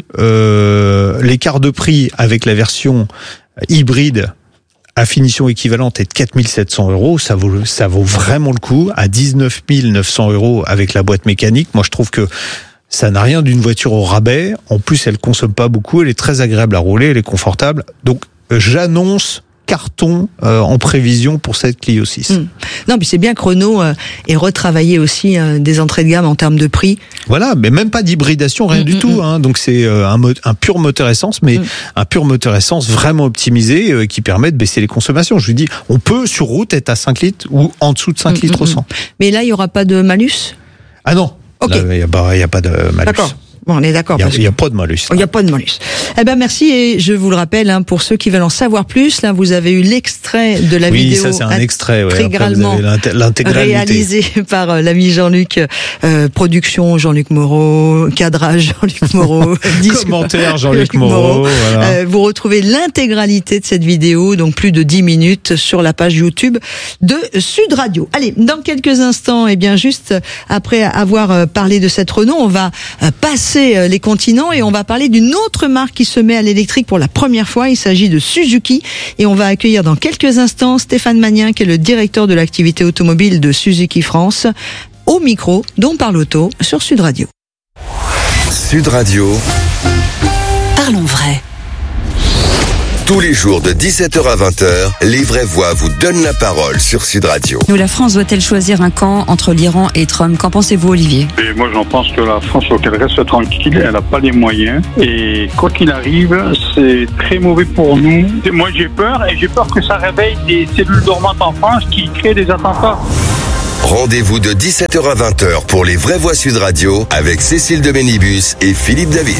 l'écart de prix avec la version hybride à finition équivalente est de 4 700 €. Ça vaut vraiment le coup. À 19 900 € avec la boîte mécanique, moi je trouve que ça n'a rien d'une voiture au rabais. En plus, elle consomme pas beaucoup. Elle est très agréable à rouler. Elle est confortable. Donc, j'annonce carton en prévision pour cette Clio 6. Non, puis c'est bien que Renault ait retravaillé aussi des entrées de gamme en termes de prix. Voilà, mais même pas d'hybridation, rien du tout. Donc c'est un pur moteur essence, mais un pur moteur essence vraiment optimisé qui permet de baisser les consommations. Je vous dis, on peut sur route être à 5 litres ou en dessous de 5 litres au 100. Mais là, il y aura pas de malus ? Ah non, okay. Il y a pas de malus. D'accord. Bon, on est d'accord. Il n'y a pas de malus. Il n'y a pas de malus. Eh ben, merci. Et je vous le rappelle, pour ceux qui veulent en savoir plus, là, vous avez eu l'extrait de la vidéo. Oui, ça, c'est un extrait, intégralement réalisé par l'ami Jean-Luc, production Jean-Luc Moreau, cadrage Jean-Luc Moreau, commentaire Jean-Luc Moreau. Voilà. Vous retrouvez l'intégralité de cette vidéo, donc plus de 10 minutes sur la page YouTube de Sud Radio. Allez, dans quelques instants, juste après avoir parlé de cette Renault, on va passer traverser les continents et on va parler d'une autre marque qui se met à l'électrique pour la première fois. Il s'agit de Suzuki et on va accueillir dans quelques instants Stéphane Magnien qui est le directeur de l'activité automobile de Suzuki France au micro d'On Parle Auto sur Sud Radio. Sud Radio. Parlons vrai. Tous les jours de 17h à 20h, les vraies voix vous donnent la parole sur Sud Radio. Nous, la France doit-elle choisir un camp entre l'Iran et Trump? Qu'en pensez-vous, Olivier? Et moi, j'en pense que la France, faut qu'elle reste tranquille. Elle n'a pas les moyens. Et quoi qu'il arrive, c'est très mauvais pour nous. Moi, j'ai peur et j'ai peur que ça réveille des cellules dormantes en France qui créent des attentats. Rendez-vous de 17h à 20h pour les vraies voix Sud Radio avec Cécile de Ménibus et Philippe David.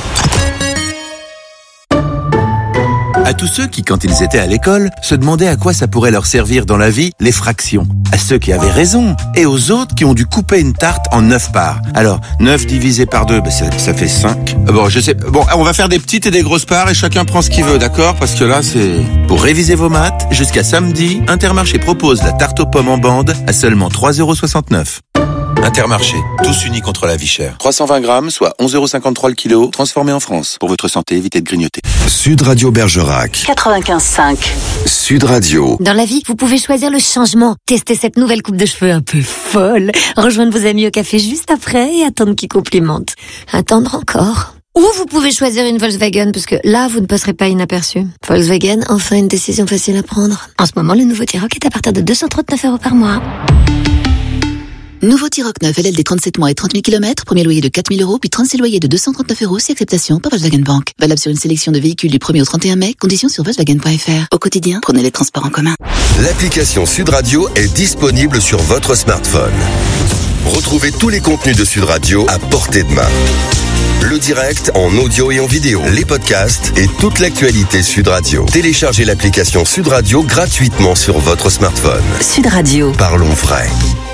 À tous ceux qui, quand ils étaient à l'école, se demandaient à quoi ça pourrait leur servir dans la vie, les fractions. À ceux qui avaient raison, et aux autres qui ont dû couper une tarte en 9 parts. Alors, 9 divisé par 2, ça fait 5. Bon, je sais. Bon, on va faire des petites et des grosses parts et chacun prend ce qu'il veut, d'accord? Parce que là, c'est... Pour réviser vos maths, jusqu'à samedi, Intermarché propose la tarte aux pommes en bande à seulement 3,69 €. Intermarché, tous unis contre la vie chère. 320 grammes, soit 11,53 € le kilo, transformé en France. Pour votre santé, évitez de grignoter. Sud Radio Bergerac. 95.5. Sud Radio. Dans la vie, vous pouvez choisir le changement. Tester cette nouvelle coupe de cheveux un peu folle. Rejoindre vos amis au café juste après et attendre qu'ils complimentent. Attendre encore. Ou vous pouvez choisir une Volkswagen, parce que là, vous ne passerez pas inaperçu. Volkswagen, enfin une décision facile à prendre. En ce moment, le nouveau T-Roc est à partir de 239 € par mois. Nouveau T-Roc 9, LLD 37 mois et 30 000 km, premier loyer de 4 000 €, puis 36 loyers de 239 € si acceptation par Volkswagen Bank. Valable sur une sélection de véhicules du 1er au 31 mai, conditions sur Volkswagen.fr. Au quotidien, prenez les transports en commun. L'application Sud Radio est disponible sur votre smartphone. Retrouvez tous les contenus de Sud Radio à portée de main. Le direct en audio et en vidéo, les podcasts et toute l'actualité Sud Radio. Téléchargez l'application Sud Radio gratuitement sur votre smartphone. Sud Radio. Parlons vrai.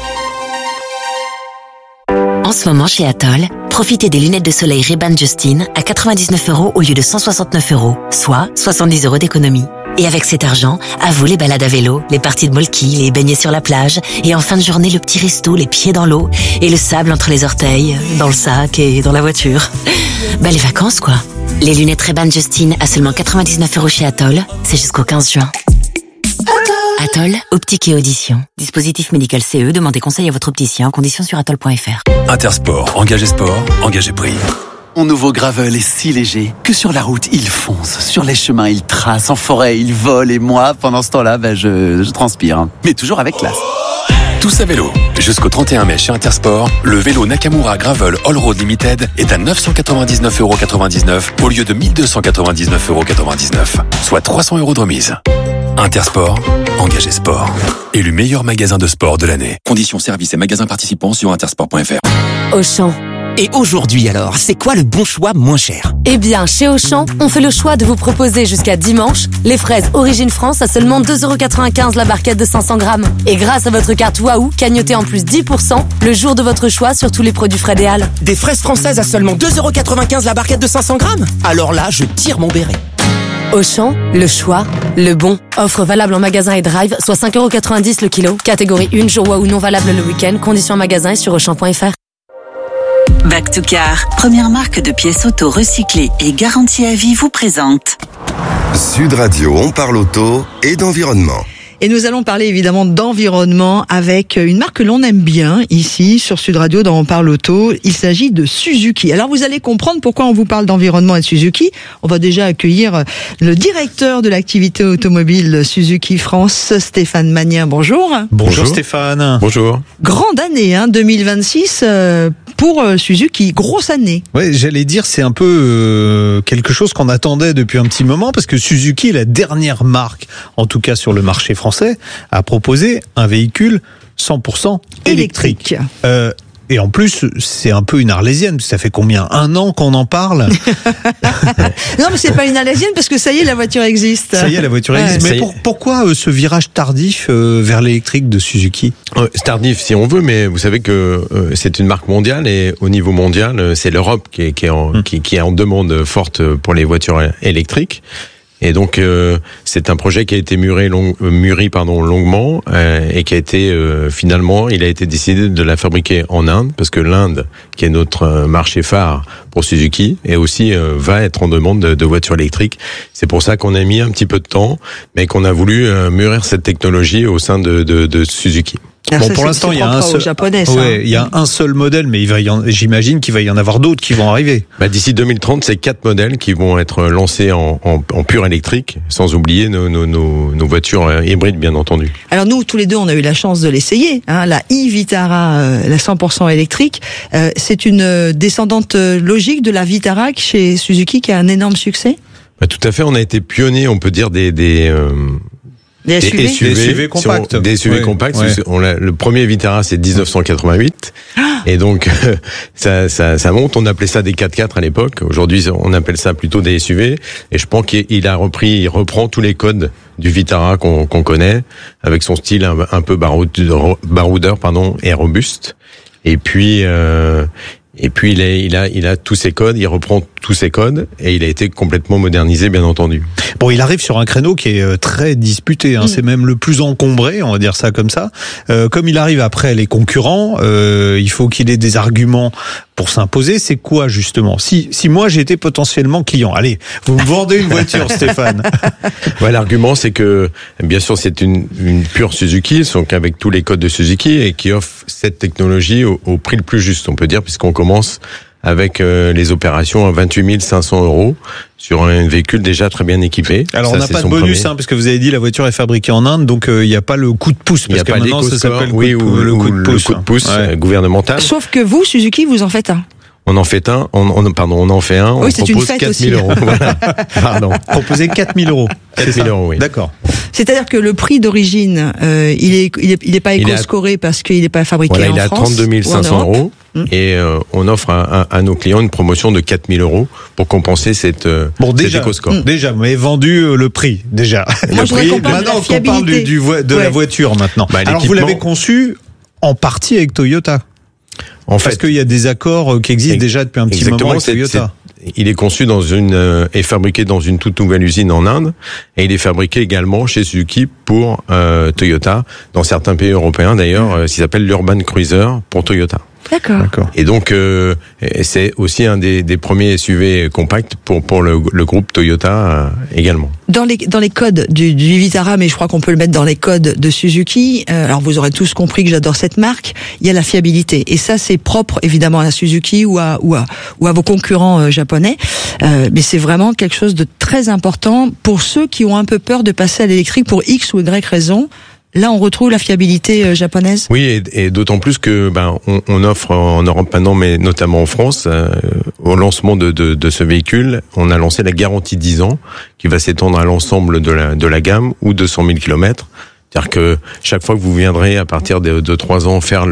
En ce moment, chez Atoll, profitez des lunettes de soleil Ray-Ban Justin à 99 € au lieu de 169 €, soit 70 € d'économie. Et avec cet argent, à vous les balades à vélo, les parties de molki, les baignets sur la plage, et en fin de journée, le petit resto, les pieds dans l'eau, et le sable entre les orteils, dans le sac et dans la voiture. Bah, les vacances, quoi. Les lunettes Ray-Ban Justin à seulement 99 € chez Atoll, c'est jusqu'au 15 juin. Atoll, optique et audition. Dispositif médical CE, demandez conseil à votre opticien, conditions sur atoll.fr. Intersport, engagé sport, engagé prix. Mon nouveau Gravel est si léger que sur la route, il fonce. Sur les chemins, il trace. En forêt, il vole. Et moi, pendant ce temps-là, je transpire. Mais toujours avec classe. Tous à vélo. Jusqu'au 31 mai chez Intersport, le vélo Nakamura Gravel All Road Limited est à 999,99 € au lieu de 1299,99 €, soit 300 € de remise. Intersport, engagé sport. Élu meilleur magasin de sport de l'année. Conditions, services et magasins participants sur intersport.fr. Auchan. Et aujourd'hui alors, c'est quoi le bon choix moins cher? Eh bien, chez Auchan, on fait le choix de vous proposer jusqu'à dimanche les fraises Origine France à seulement 2,95 € la barquette de 500 grammes. Et grâce à votre carte Waouh, cagnotez en plus 10% le jour de votre choix sur tous les produits Frédéal. Des fraises françaises à seulement 2,95 € la barquette de 500 grammes? Alors là, je tire mon béret. Auchan, le choix, le bon. Offre valable en magasin et drive, soit 5,90 € le kilo. Catégorie 1, jour Waouh non valable le week-end. Conditions en magasin et sur Auchan.fr. Back to Car, première marque de pièces auto recyclées et garantie à vie, vous présente. Sud Radio, on parle auto et d'environnement. Et nous allons parler évidemment d'environnement avec une marque que l'on aime bien ici sur Sud Radio dans On Parle Auto. Il s'agit de Suzuki. Alors vous allez comprendre pourquoi on vous parle d'environnement et de Suzuki. On va déjà accueillir le directeur de l'activité automobile Suzuki France, Stéphane Magnien. Bonjour. Bonjour Stéphane. Bonjour. Grande année 2026 pour Suzuki. Grosse année. Ouais, j'allais dire c'est un peu quelque chose qu'on attendait depuis un petit moment parce que Suzuki est la dernière marque, en tout cas sur le marché français, a proposé un véhicule 100% électrique. Et en plus, c'est un peu une arlésienne, parce que ça fait combien? 1 an qu'on en parle? Non, mais c'est pas une arlésienne, parce que ça y est, la voiture existe. Ça y est, la voiture existe. Mais pourquoi ce virage tardif vers l'électrique de Suzuki? C'est tardif si on veut, mais vous savez que c'est une marque mondiale, et au niveau mondial, c'est l'Europe qui est en demande forte pour les voitures électriques. Et donc c'est un projet qui a été mûri longuement et qui a été finalement, il a été décidé de la fabriquer en Inde parce que l'Inde, qui est notre marché phare pour Suzuki, et aussi va être en demande de voitures électriques. C'est pour ça qu'on a mis un petit peu de temps, mais qu'on a voulu mûrir cette technologie au sein de Suzuki. Alors pour l'instant, il y a un seul modèle, mais j'imagine qu'il va y en avoir d'autres qui vont arriver. D'ici 2030, c'est 4 modèles qui vont être lancés en pur électrique, sans oublier nos voitures hybrides, bien entendu. Alors nous, tous les deux, on a eu la chance de l'essayer. La e-Vitara, la 100% électrique, c'est une descendante logique de la Vitara chez Suzuki qui a un énorme succès. Tout à fait, on a été pionnier, on peut dire des SUV compacts. Des SUV compacts. Le premier Vitara, c'est 1988. Et donc, ça monte. On appelait ça des 4x4 à l'époque. Aujourd'hui, on appelle ça plutôt des SUV. Et je pense qu'il reprend tous les codes du Vitara qu'on connaît, avec son style un peu baroudeur, et robuste. Et puis il a tous ses codes, il reprend tous ses codes et il a été complètement modernisé, bien entendu. Bon, il arrive sur un créneau qui est très disputé, c'est même le plus encombré, on va dire ça comme ça. Comme il arrive après les concurrents, il faut qu'il ait des arguments pour s'imposer. C'est quoi justement ? Si moi j'étais potentiellement client, allez, vous me vendez une voiture, Stéphane. L'argument, c'est que bien sûr c'est une pure Suzuki, donc avec tous les codes de Suzuki, et qui offre cette technologie au prix le plus juste, on peut dire, puisqu'on commence avec les opérations à 28 500 € sur un véhicule déjà très bien équipé. Alors ça, on n'a pas de bonus, parce que vous avez dit la voiture est fabriquée en Inde, donc il n'y a pas le coup de pouce, parce que maintenant ça s'appelle le coup de pouce gouvernemental. Sauf que vous, Suzuki, vous en faites un. On en fait un, on en fait un, oui, on propose 4 000 €. Voilà. Pardon. Proposer 4 000 €. 4 000 €, oui. D'accord. C'est-à-dire que le prix d'origine, il est pas éco-scoré parce qu'il n'est pas fabriqué en France. Il est à 32 500 €. Et on offre à nos clients une promotion de 4 000 € pour compenser cette éco-score. Déjà, vous m'avez vendu le prix, déjà. Moi, je prix. Maintenant, on parle de la voiture maintenant. Alors, vous l'avez conçu en partie avec Toyota. Parce qu'il y a des accords qui existent déjà depuis un petit moment avec Toyota. Il est conçu est fabriqué dans une toute nouvelle usine en Inde, et il est fabriqué également chez Suzuki pour Toyota, dans certains pays européens d'ailleurs, ce qui s'appelle l'Urban Cruiser pour Toyota. D'accord. Et donc c'est aussi un des premiers SUV compacts pour le groupe Toyota également. Dans les codes du Vitara, mais je crois qu'on peut le mettre dans les codes de Suzuki. Alors vous aurez tous compris que j'adore cette marque. Il y a la fiabilité, et ça c'est propre évidemment à Suzuki ou à vos concurrents japonais. Mais c'est vraiment quelque chose de très important pour ceux qui ont un peu peur de passer à l'électrique pour X ou Y raison. Là, on retrouve la fiabilité japonaise. Oui, et d'autant plus que on offre en Europe maintenant, mais notamment en France, au lancement de ce véhicule, on a lancé la garantie 10 ans, qui va s'étendre à l'ensemble de la gamme, ou 200 000 km. C'est-à-dire que chaque fois que vous viendrez à partir de 3 ans faire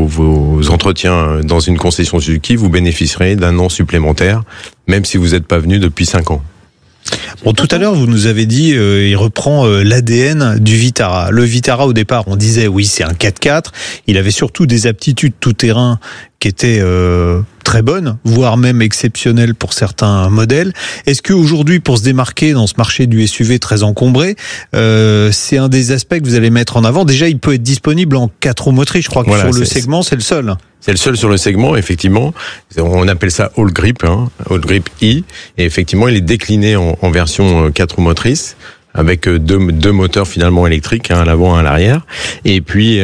vos entretiens dans une concession Suzuki, vous bénéficierez d'un an supplémentaire, même si vous n'êtes pas venu depuis 5 ans. Bon, tout à l'heure, vous nous avez dit, il reprend l'ADN du Vitara. Le Vitara, au départ, on disait, oui, c'est un 4x4. Il avait surtout des aptitudes tout-terrain qui étaient très bonnes, voire même exceptionnelles pour certains modèles. Est-ce qu'aujourd'hui, pour se démarquer dans ce marché du SUV très encombré, c'est un des aspects que vous allez mettre en avant? Déjà, il peut être disponible en 4 roues motrices. Je crois que sur le segment, c'est le seul. C'est le seul sur le segment, effectivement. On appelle ça All Grip, All Grip E. Et effectivement, il est décliné en version 4 roues motrices, avec deux moteurs finalement électriques, un à l'avant, un à l'arrière. Et puis,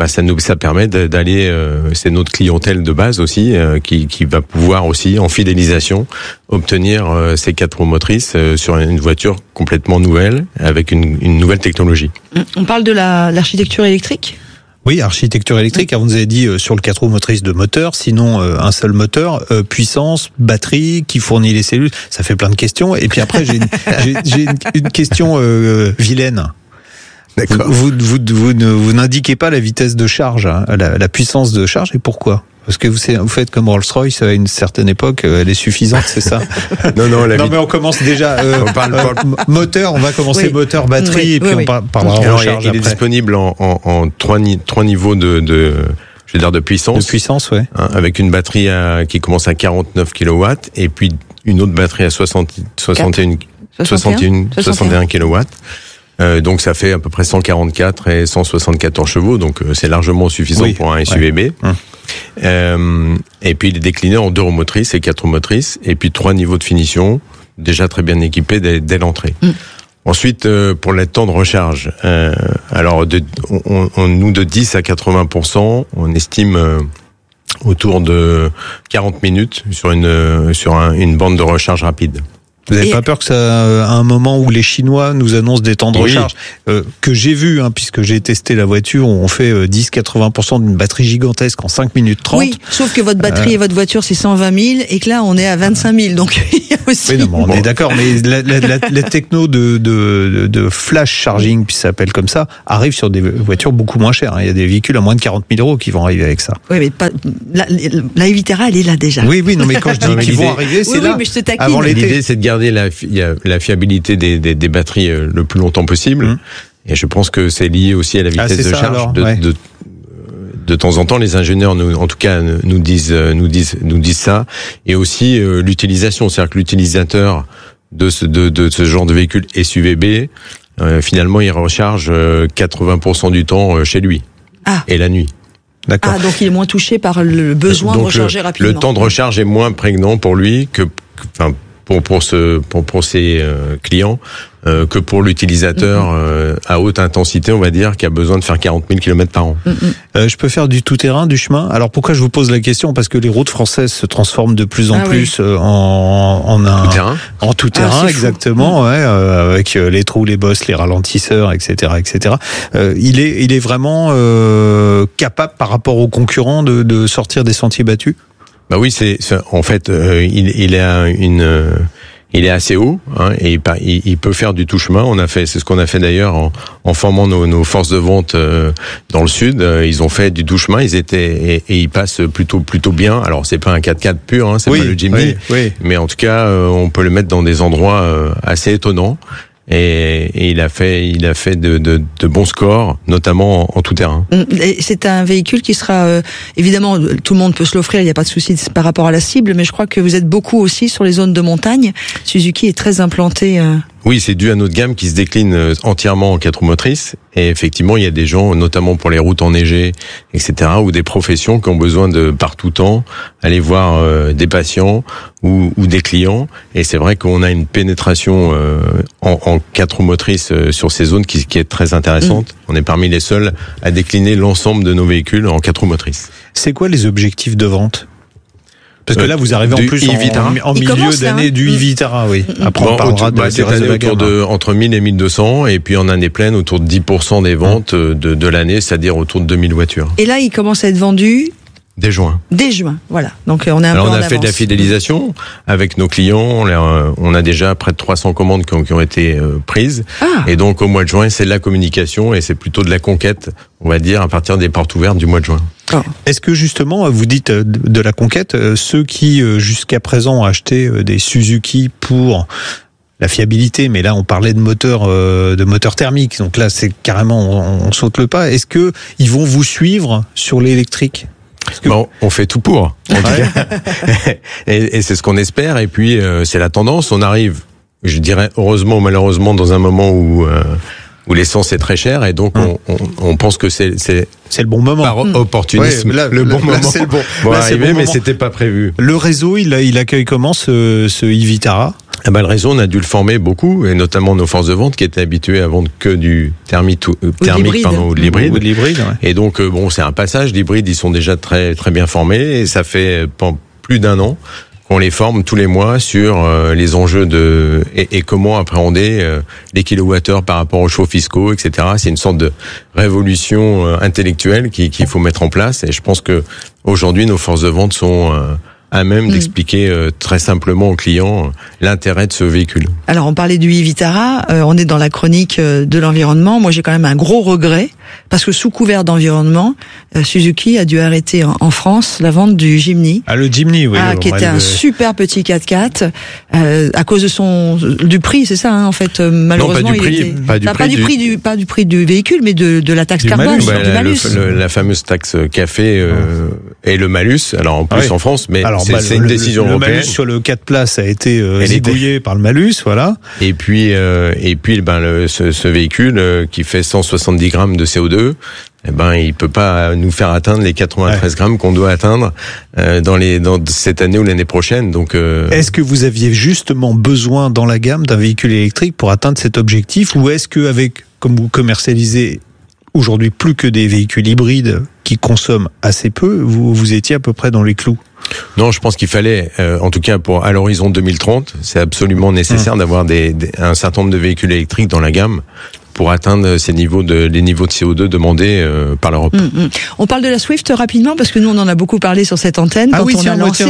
ça permet d'aller, c'est notre clientèle de base aussi, qui va pouvoir aussi, en fidélisation, obtenir ces 4 roues motrices sur une voiture complètement nouvelle, avec une nouvelle technologie. On parle de l'architecture électrique ? Oui, architecture électrique. Vous nous avez dit sur le 4 roues motrices de moteur, sinon un seul moteur, puissance, batterie, qui fournit les cellules. Ça fait plein de questions. Et puis après, j'ai une question vilaine. D'accord. Vous n'indiquez pas la vitesse de charge, la puissance de charge, et pourquoi ? Parce que vous faites comme Rolls-Royce à une certaine époque, elle est suffisante, c'est ça? Non, mais on commence déjà moteur, on va commencer oui. moteur, batterie, et puis on parlera en charge. Il est disponible en 3 niveaux de puissance. De puissance, ouais. Avec une batterie qui commence à 49 kW, et puis une autre batterie à 61 61 kilowatts. Donc ça fait à peu près 144 et 174 chevaux, donc c'est largement suffisant pour un SUVB. Et puis il est décliné en 2 roues motrices et 4 roues motrices, et puis 3 niveaux de finition, déjà très bien équipés dès l'entrée. Ensuite, pour les temps de recharge, alors nous de 10 à 80%, on estime autour de 40 minutes sur une bande de recharge rapide. Vous n'avez pas peur que ça, à un moment où les Chinois nous annoncent des temps de recharge, que j'ai vu, puisque j'ai testé la voiture, où on fait 10-80% d'une batterie gigantesque en 5 minutes 30. Oui, sauf que votre batterie et votre voiture, c'est 120 000, et que là, on est à 25 000, donc il y a aussi... Oui, non, on est d'accord, mais la techno de flash charging, puis ça s'appelle comme ça, arrive sur des voitures beaucoup moins chères. Il y a des véhicules à moins de 40 000 euros qui vont arriver avec ça. Oui, mais pas, la Evitera, elle est là déjà. Oui, non, mais quand je dis qu'ils vont arriver, c'est là. Mais je te taquine. Avant l'été. L'idée, c'est de garder la fiabilité des batteries le plus longtemps possible. Et je pense que c'est lié aussi à la vitesse de charge. De temps en temps, les ingénieurs, en tout cas, nous disent ça. Et aussi l'utilisation, c'est-à-dire que l'utilisateur de ce genre de véhicule SUVB, finalement, il recharge 80% du temps chez lui et la nuit. D'accord. Donc il est moins touché par le besoin de recharger rapidement. Le temps de recharge est moins prégnant pour lui pour ses clients que pour l'utilisateur à haute intensité, on va dire, qui a besoin de faire 40 000 km par an. Je peux faire du tout-terrain, du chemin. Alors pourquoi je vous pose la question ? Parce que les routes françaises se transforment de plus en plus en tout-terrain, exactement, avec les trous, les bosses, les ralentisseurs, etc., etc. Il est vraiment capable, par rapport aux concurrents, de sortir des sentiers battus ? Bah oui, en fait, il est assez haut, et il peut faire du tout chemin. C'est ce qu'on a fait d'ailleurs en formant nos forces de vente dans le sud. Ils ont fait du tout chemin. Et ils passent plutôt bien. Alors c'est pas un 4x4 pur, c'est pas le Jimny, mais en tout cas, on peut le mettre dans des endroits assez étonnants. Et il a fait de bons scores, notamment en tout terrain. C'est un véhicule qui sera évidemment, tout le monde peut se l'offrir, il n'y a pas de souci par rapport à la cible, mais je crois que vous êtes beaucoup aussi sur les zones de montagne. Suzuki est très implanté. Oui, c'est dû à notre gamme qui se décline entièrement en 4 roues motrices. Et effectivement, il y a des gens, notamment pour les routes enneigées, etc., ou des professions qui ont besoin de, par tout temps, aller voir des patients ou des clients. Et c'est vrai qu'on a une pénétration en 4 roues motrices sur ces zones qui est très intéressante. On est parmi les seuls à décliner l'ensemble de nos véhicules en 4 roues motrices. C'est quoi les objectifs de vente ? Parce que là, vous arrivez en plus en milieu d'année du e-Vitara, oui. Après, on parlera de cette année entre 1000 et 1200, et puis en année pleine, autour de 10% des ventes de l'année, c'est-à-dire autour de 2000 voitures. Et là, il commence à être vendu dès juin. Voilà. Donc on est un peu en avance. On a fait de la fidélisation avec nos clients. On a déjà près de 300 commandes qui ont été prises. Et donc au mois de juin, c'est de la communication et c'est plutôt de la conquête, on va dire, à partir des portes ouvertes du mois de juin. Est-ce que justement, vous dites de la conquête, ceux qui jusqu'à présent ont acheté des Suzuki pour la fiabilité, mais là on parlait de moteur thermique, donc là c'est carrément on saute le pas. Est-ce que ils vont vous suivre sur l'électrique ? On fait tout pour, en tout cas. Et c'est ce qu'on espère. Et puis c'est la tendance. On arrive, je dirais heureusement ou malheureusement, dans un moment où l'essence est très chère, et donc on pense que c'est le bon moment. Par opportunisme, le bon moment. C'est le bon. Mais c'était pas prévu. Le réseau, il accueille comment ce e-Vitara ? Le réseau, on a dû le former beaucoup, et notamment nos forces de vente qui étaient habituées à vendre que du thermique, ou de l'hybride. Et donc, c'est un passage. L'hybride, ils sont déjà très, très bien formés, et ça fait plus d'1 an qu'on les forme tous les mois sur les enjeux et comment appréhender les kilowattheures par rapport aux chevaux fiscaux, etc. C'est une sorte de révolution intellectuelle qu'il faut mettre en place, et je pense que aujourd'hui, nos forces de vente sont à même d'expliquer très simplement aux clients l'intérêt de ce véhicule. Alors on parlait du e-Vitara, on est dans la chronique de l'environnement. Moi j'ai quand même un gros regret, parce que sous couvert d'environnement, Suzuki a dû arrêter en France la vente du Jimny. Le Jimny, oui. Qui était un super petit 4x4, à cause de du prix, c'est ça, en fait. Malheureusement, pas du prix du véhicule, mais de la taxe carbone, du malus. La fameuse taxe café et le malus. Alors en plus en France, mais c'est une décision européenne. Le malus sur le 4 places a été zigouillé par le malus, voilà. Et puis ce véhicule qui fait 170 grammes de CO2, il peut pas nous faire atteindre les 93 grammes qu'on doit atteindre dans cette année ou l'année prochaine. Donc, est-ce que vous aviez justement besoin dans la gamme d'un véhicule électrique pour atteindre cet objectif, ou est-ce que comme vous commercialisez aujourd'hui plus que des véhicules hybrides qui consomment assez peu, vous étiez à peu près dans les clous? Non, je pense qu'il fallait, en tout cas à l'horizon 2030, c'est absolument nécessaire d'avoir un certain nombre de véhicules électriques dans la gamme pour atteindre les niveaux de CO2 demandés par l'Europe. On parle de la Swift rapidement, parce que nous on en a beaucoup parlé sur cette antenne quand on a lancé.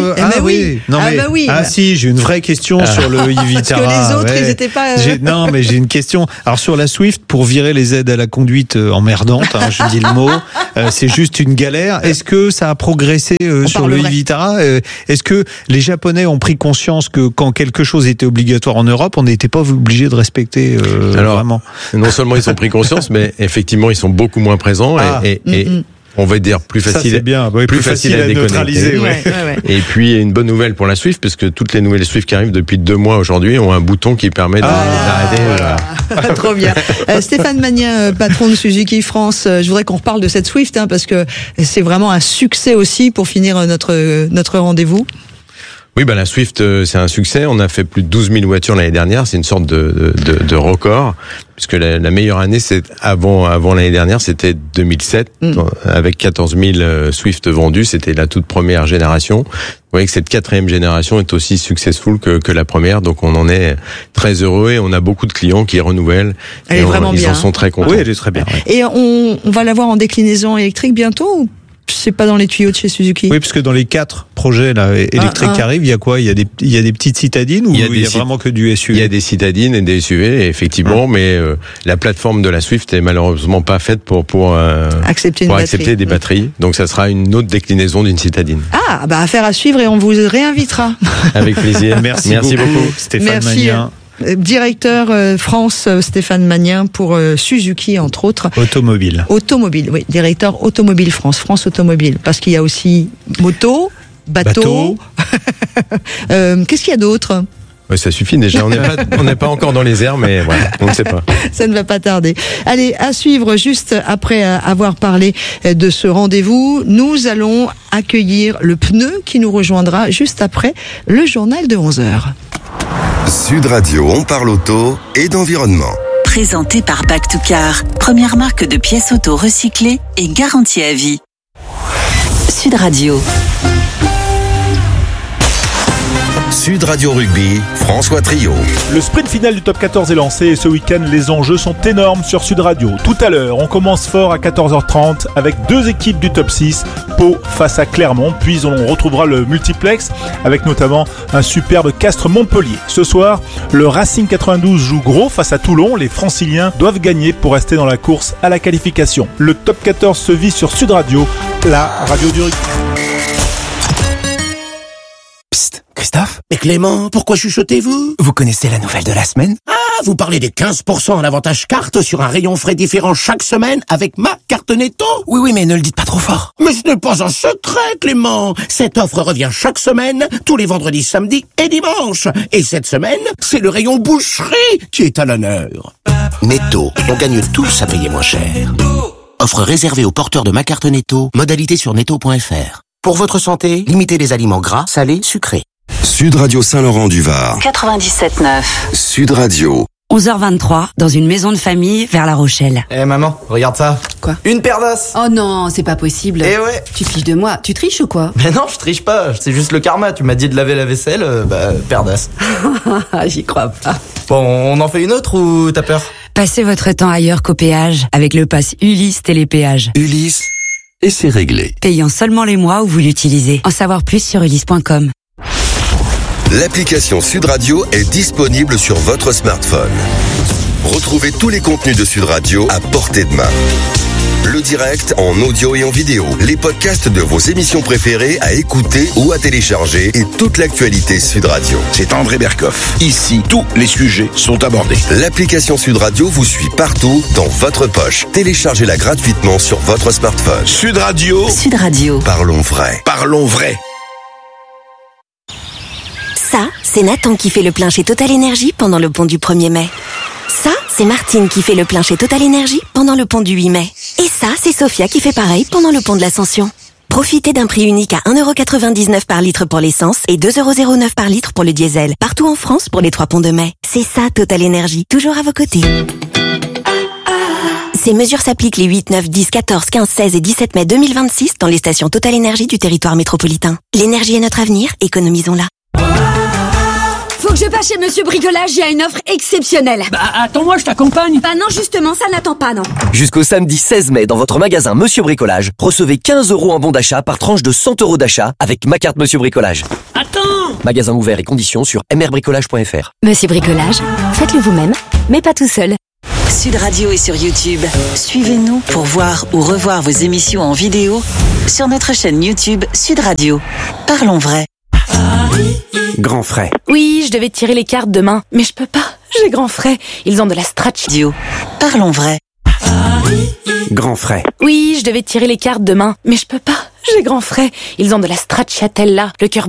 Si, j'ai une vraie question sur le e-Vitara. Parce que les autres, ils étaient pas. Non, mais j'ai une question. Alors sur la Swift, pour virer les aides à la conduite emmerdantes, je dis le mot, c'est juste une galère. Est-ce que ça a progressé sur le e-Vitara? Est-ce que les Japonais ont pris conscience que quand quelque chose était obligatoire en Europe, on n'était pas obligé de respecter vraiment? Non seulement ils ont pris conscience, mais effectivement ils sont beaucoup moins présents et on va dire plus facile. Ça, c'est bien. Plus facile à neutraliser. Et puis une bonne nouvelle pour la Swift, parce que toutes les nouvelles Swift qui arrivent depuis 2 mois aujourd'hui ont un bouton qui permet d'arrêter. Trop bien. Stéphane Magnin, patron de Suzuki France, je voudrais qu'on reparle de cette Swift, parce que c'est vraiment un succès aussi pour finir notre rendez-vous. Oui, la Swift, c'est un succès. On a fait plus de 12 000 voitures l'année dernière. C'est une sorte de record, puisque la meilleure année, c'est avant l'année dernière, c'était 2007, avec 14 000 Swift vendus. C'était la toute première génération. Vous voyez que cette 4e génération est aussi successful que la première, donc on en est très heureux et on a beaucoup de clients qui renouvellent. Elle est vraiment bien. Ils en sont très contents. Oui, elle est très bien. Et on va l'avoir en déclinaison électrique bientôt, ou c'est pas dans les tuyaux de chez Suzuki? Oui, parce que dans les 4 projets électriques qui arrivent, il y a quoi? Il y a des petites citadines, ou il y a vraiment que du SUV? Il y a des citadines et des SUV, effectivement, mais la plateforme de la Swift est malheureusement pas faite pour accepter des batteries. Donc ça sera une autre déclinaison d'une citadine. Affaire à suivre, et on vous réinvitera. Avec plaisir. Merci beaucoup. Stéphane Magnin. Directeur France Stéphane Magnin pour Suzuki, entre autres. Automobile, oui. Directeur Automobile France Automobile. Parce qu'il y a aussi moto, bateau. Qu'est-ce qu'il y a d'autre? Ça suffit déjà, on n'est pas encore dans les airs, mais voilà, on ne sait pas. Ça ne va pas tarder. Allez, à suivre, juste après avoir parlé de ce rendez-vous, nous allons accueillir le pneu qui nous rejoindra juste après le journal de 11h. Sud Radio, on parle auto et d'environnement. Présenté par Back to Car, première marque de pièces auto recyclées et garantie à vie. Sud Radio. Sud Radio Rugby, François Trio. Le sprint final du top 14 est lancé et ce week-end, les enjeux sont énormes sur Sud Radio. Tout à l'heure, on commence fort à 14h30 avec 2 équipes du top 6, Pau face à Clermont, puis on retrouvera le multiplex avec notamment un superbe Castres-Montpellier. Ce soir, le Racing 92 joue gros face à Toulon. Les Franciliens doivent gagner pour rester dans la course à la qualification. Le top 14 se vit sur Sud Radio, la radio du rugby. Christophe? Mais Clément, pourquoi chuchotez-vous? Vous connaissez la nouvelle de la semaine? Vous parlez des 15% en avantage carte sur un rayon frais différent chaque semaine avec ma carte Netto? Oui, mais ne le dites pas trop fort. Mais ce n'est pas un secret, Clément. Cette offre revient chaque semaine, tous les vendredis, samedis et dimanches. Et cette semaine, c'est le rayon boucherie qui est à l'honneur. Netto, on gagne tous à payer moins cher. Offre réservée aux porteurs de ma carte Netto, modalité sur netto.fr. Pour votre santé, limitez les aliments gras, salés, sucrés. Sud Radio Saint-Laurent-du-Var. 97.9. Sud Radio. 11h23, dans une maison de famille vers La Rochelle. Maman, regarde ça. Quoi? Une paire d'os. Oh non, c'est pas possible. Eh ouais. Tu te fiches de moi. Tu triches ou quoi? Mais non, je triche pas. C'est juste le karma. Tu m'as dit de laver la vaisselle, paire d'os. J'y crois pas. Bon, on en fait une autre ou t'as peur? Passez votre temps ailleurs qu'au péage avec le pass Ulysse Télépéage. Ulysse, et c'est réglé. Payant seulement les mois où vous l'utilisez. En savoir plus sur ulysse.com. L'application Sud Radio est disponible sur votre smartphone. Retrouvez tous les contenus de Sud Radio à portée de main. Le direct en audio et en vidéo, les podcasts de vos émissions préférées à écouter ou à télécharger et toute l'actualité Sud Radio. C'est André Berkoff. Ici, tous les sujets sont abordés. L'application Sud Radio vous suit partout, dans votre poche. Téléchargez-la gratuitement sur votre smartphone. Sud Radio. Sud Radio. Parlons vrai. Parlons vrai. c'est Nathan qui fait le plein chez Total Energy pendant le pont du 1er mai. Ça, c'est Martine qui fait le plein chez Total Energy pendant le pont du 8 mai. Et ça, c'est Sophia qui fait pareil pendant le pont de l'Ascension. Profitez d'un prix unique à 1,99€ par litre pour l'essence et 2,09€ par litre pour le diesel. Partout en France pour les 3 ponts de mai. C'est ça Total Energy, toujours à vos côtés. Ces mesures s'appliquent les 8, 9, 10, 14, 15, 16 et 17 mai 2026 dans les stations Total Energy du territoire métropolitain. L'énergie est notre avenir, économisons-la. Faut que je passe chez Monsieur Bricolage, il y a une offre exceptionnelle. Bah attends-moi, je t'accompagne. Bah non, justement, ça n'attend pas, non. Jusqu'au samedi 16 mai, dans votre magasin Monsieur Bricolage, recevez 15 € en bon d'achat par tranche de 100 € d'achat avec ma carte Monsieur Bricolage. Attends! Magasin ouvert et conditions sur mrbricolage.fr. Monsieur Bricolage, faites-le vous-même, mais pas tout seul. Sud Radio est sur YouTube. Suivez-nous pour voir ou revoir vos émissions en vidéo sur notre chaîne YouTube Sud Radio. Parlons vrai. Grand frais. Oui, je devais tirer les cartes demain, mais je peux pas. J'ai grand frais. Ils ont de la stretch. Parlons vrai. Grand frais. Oui, je devais tirer les cartes demain, mais je peux pas. J'ai grand frais. Ils ont de la stracciatella, le cœur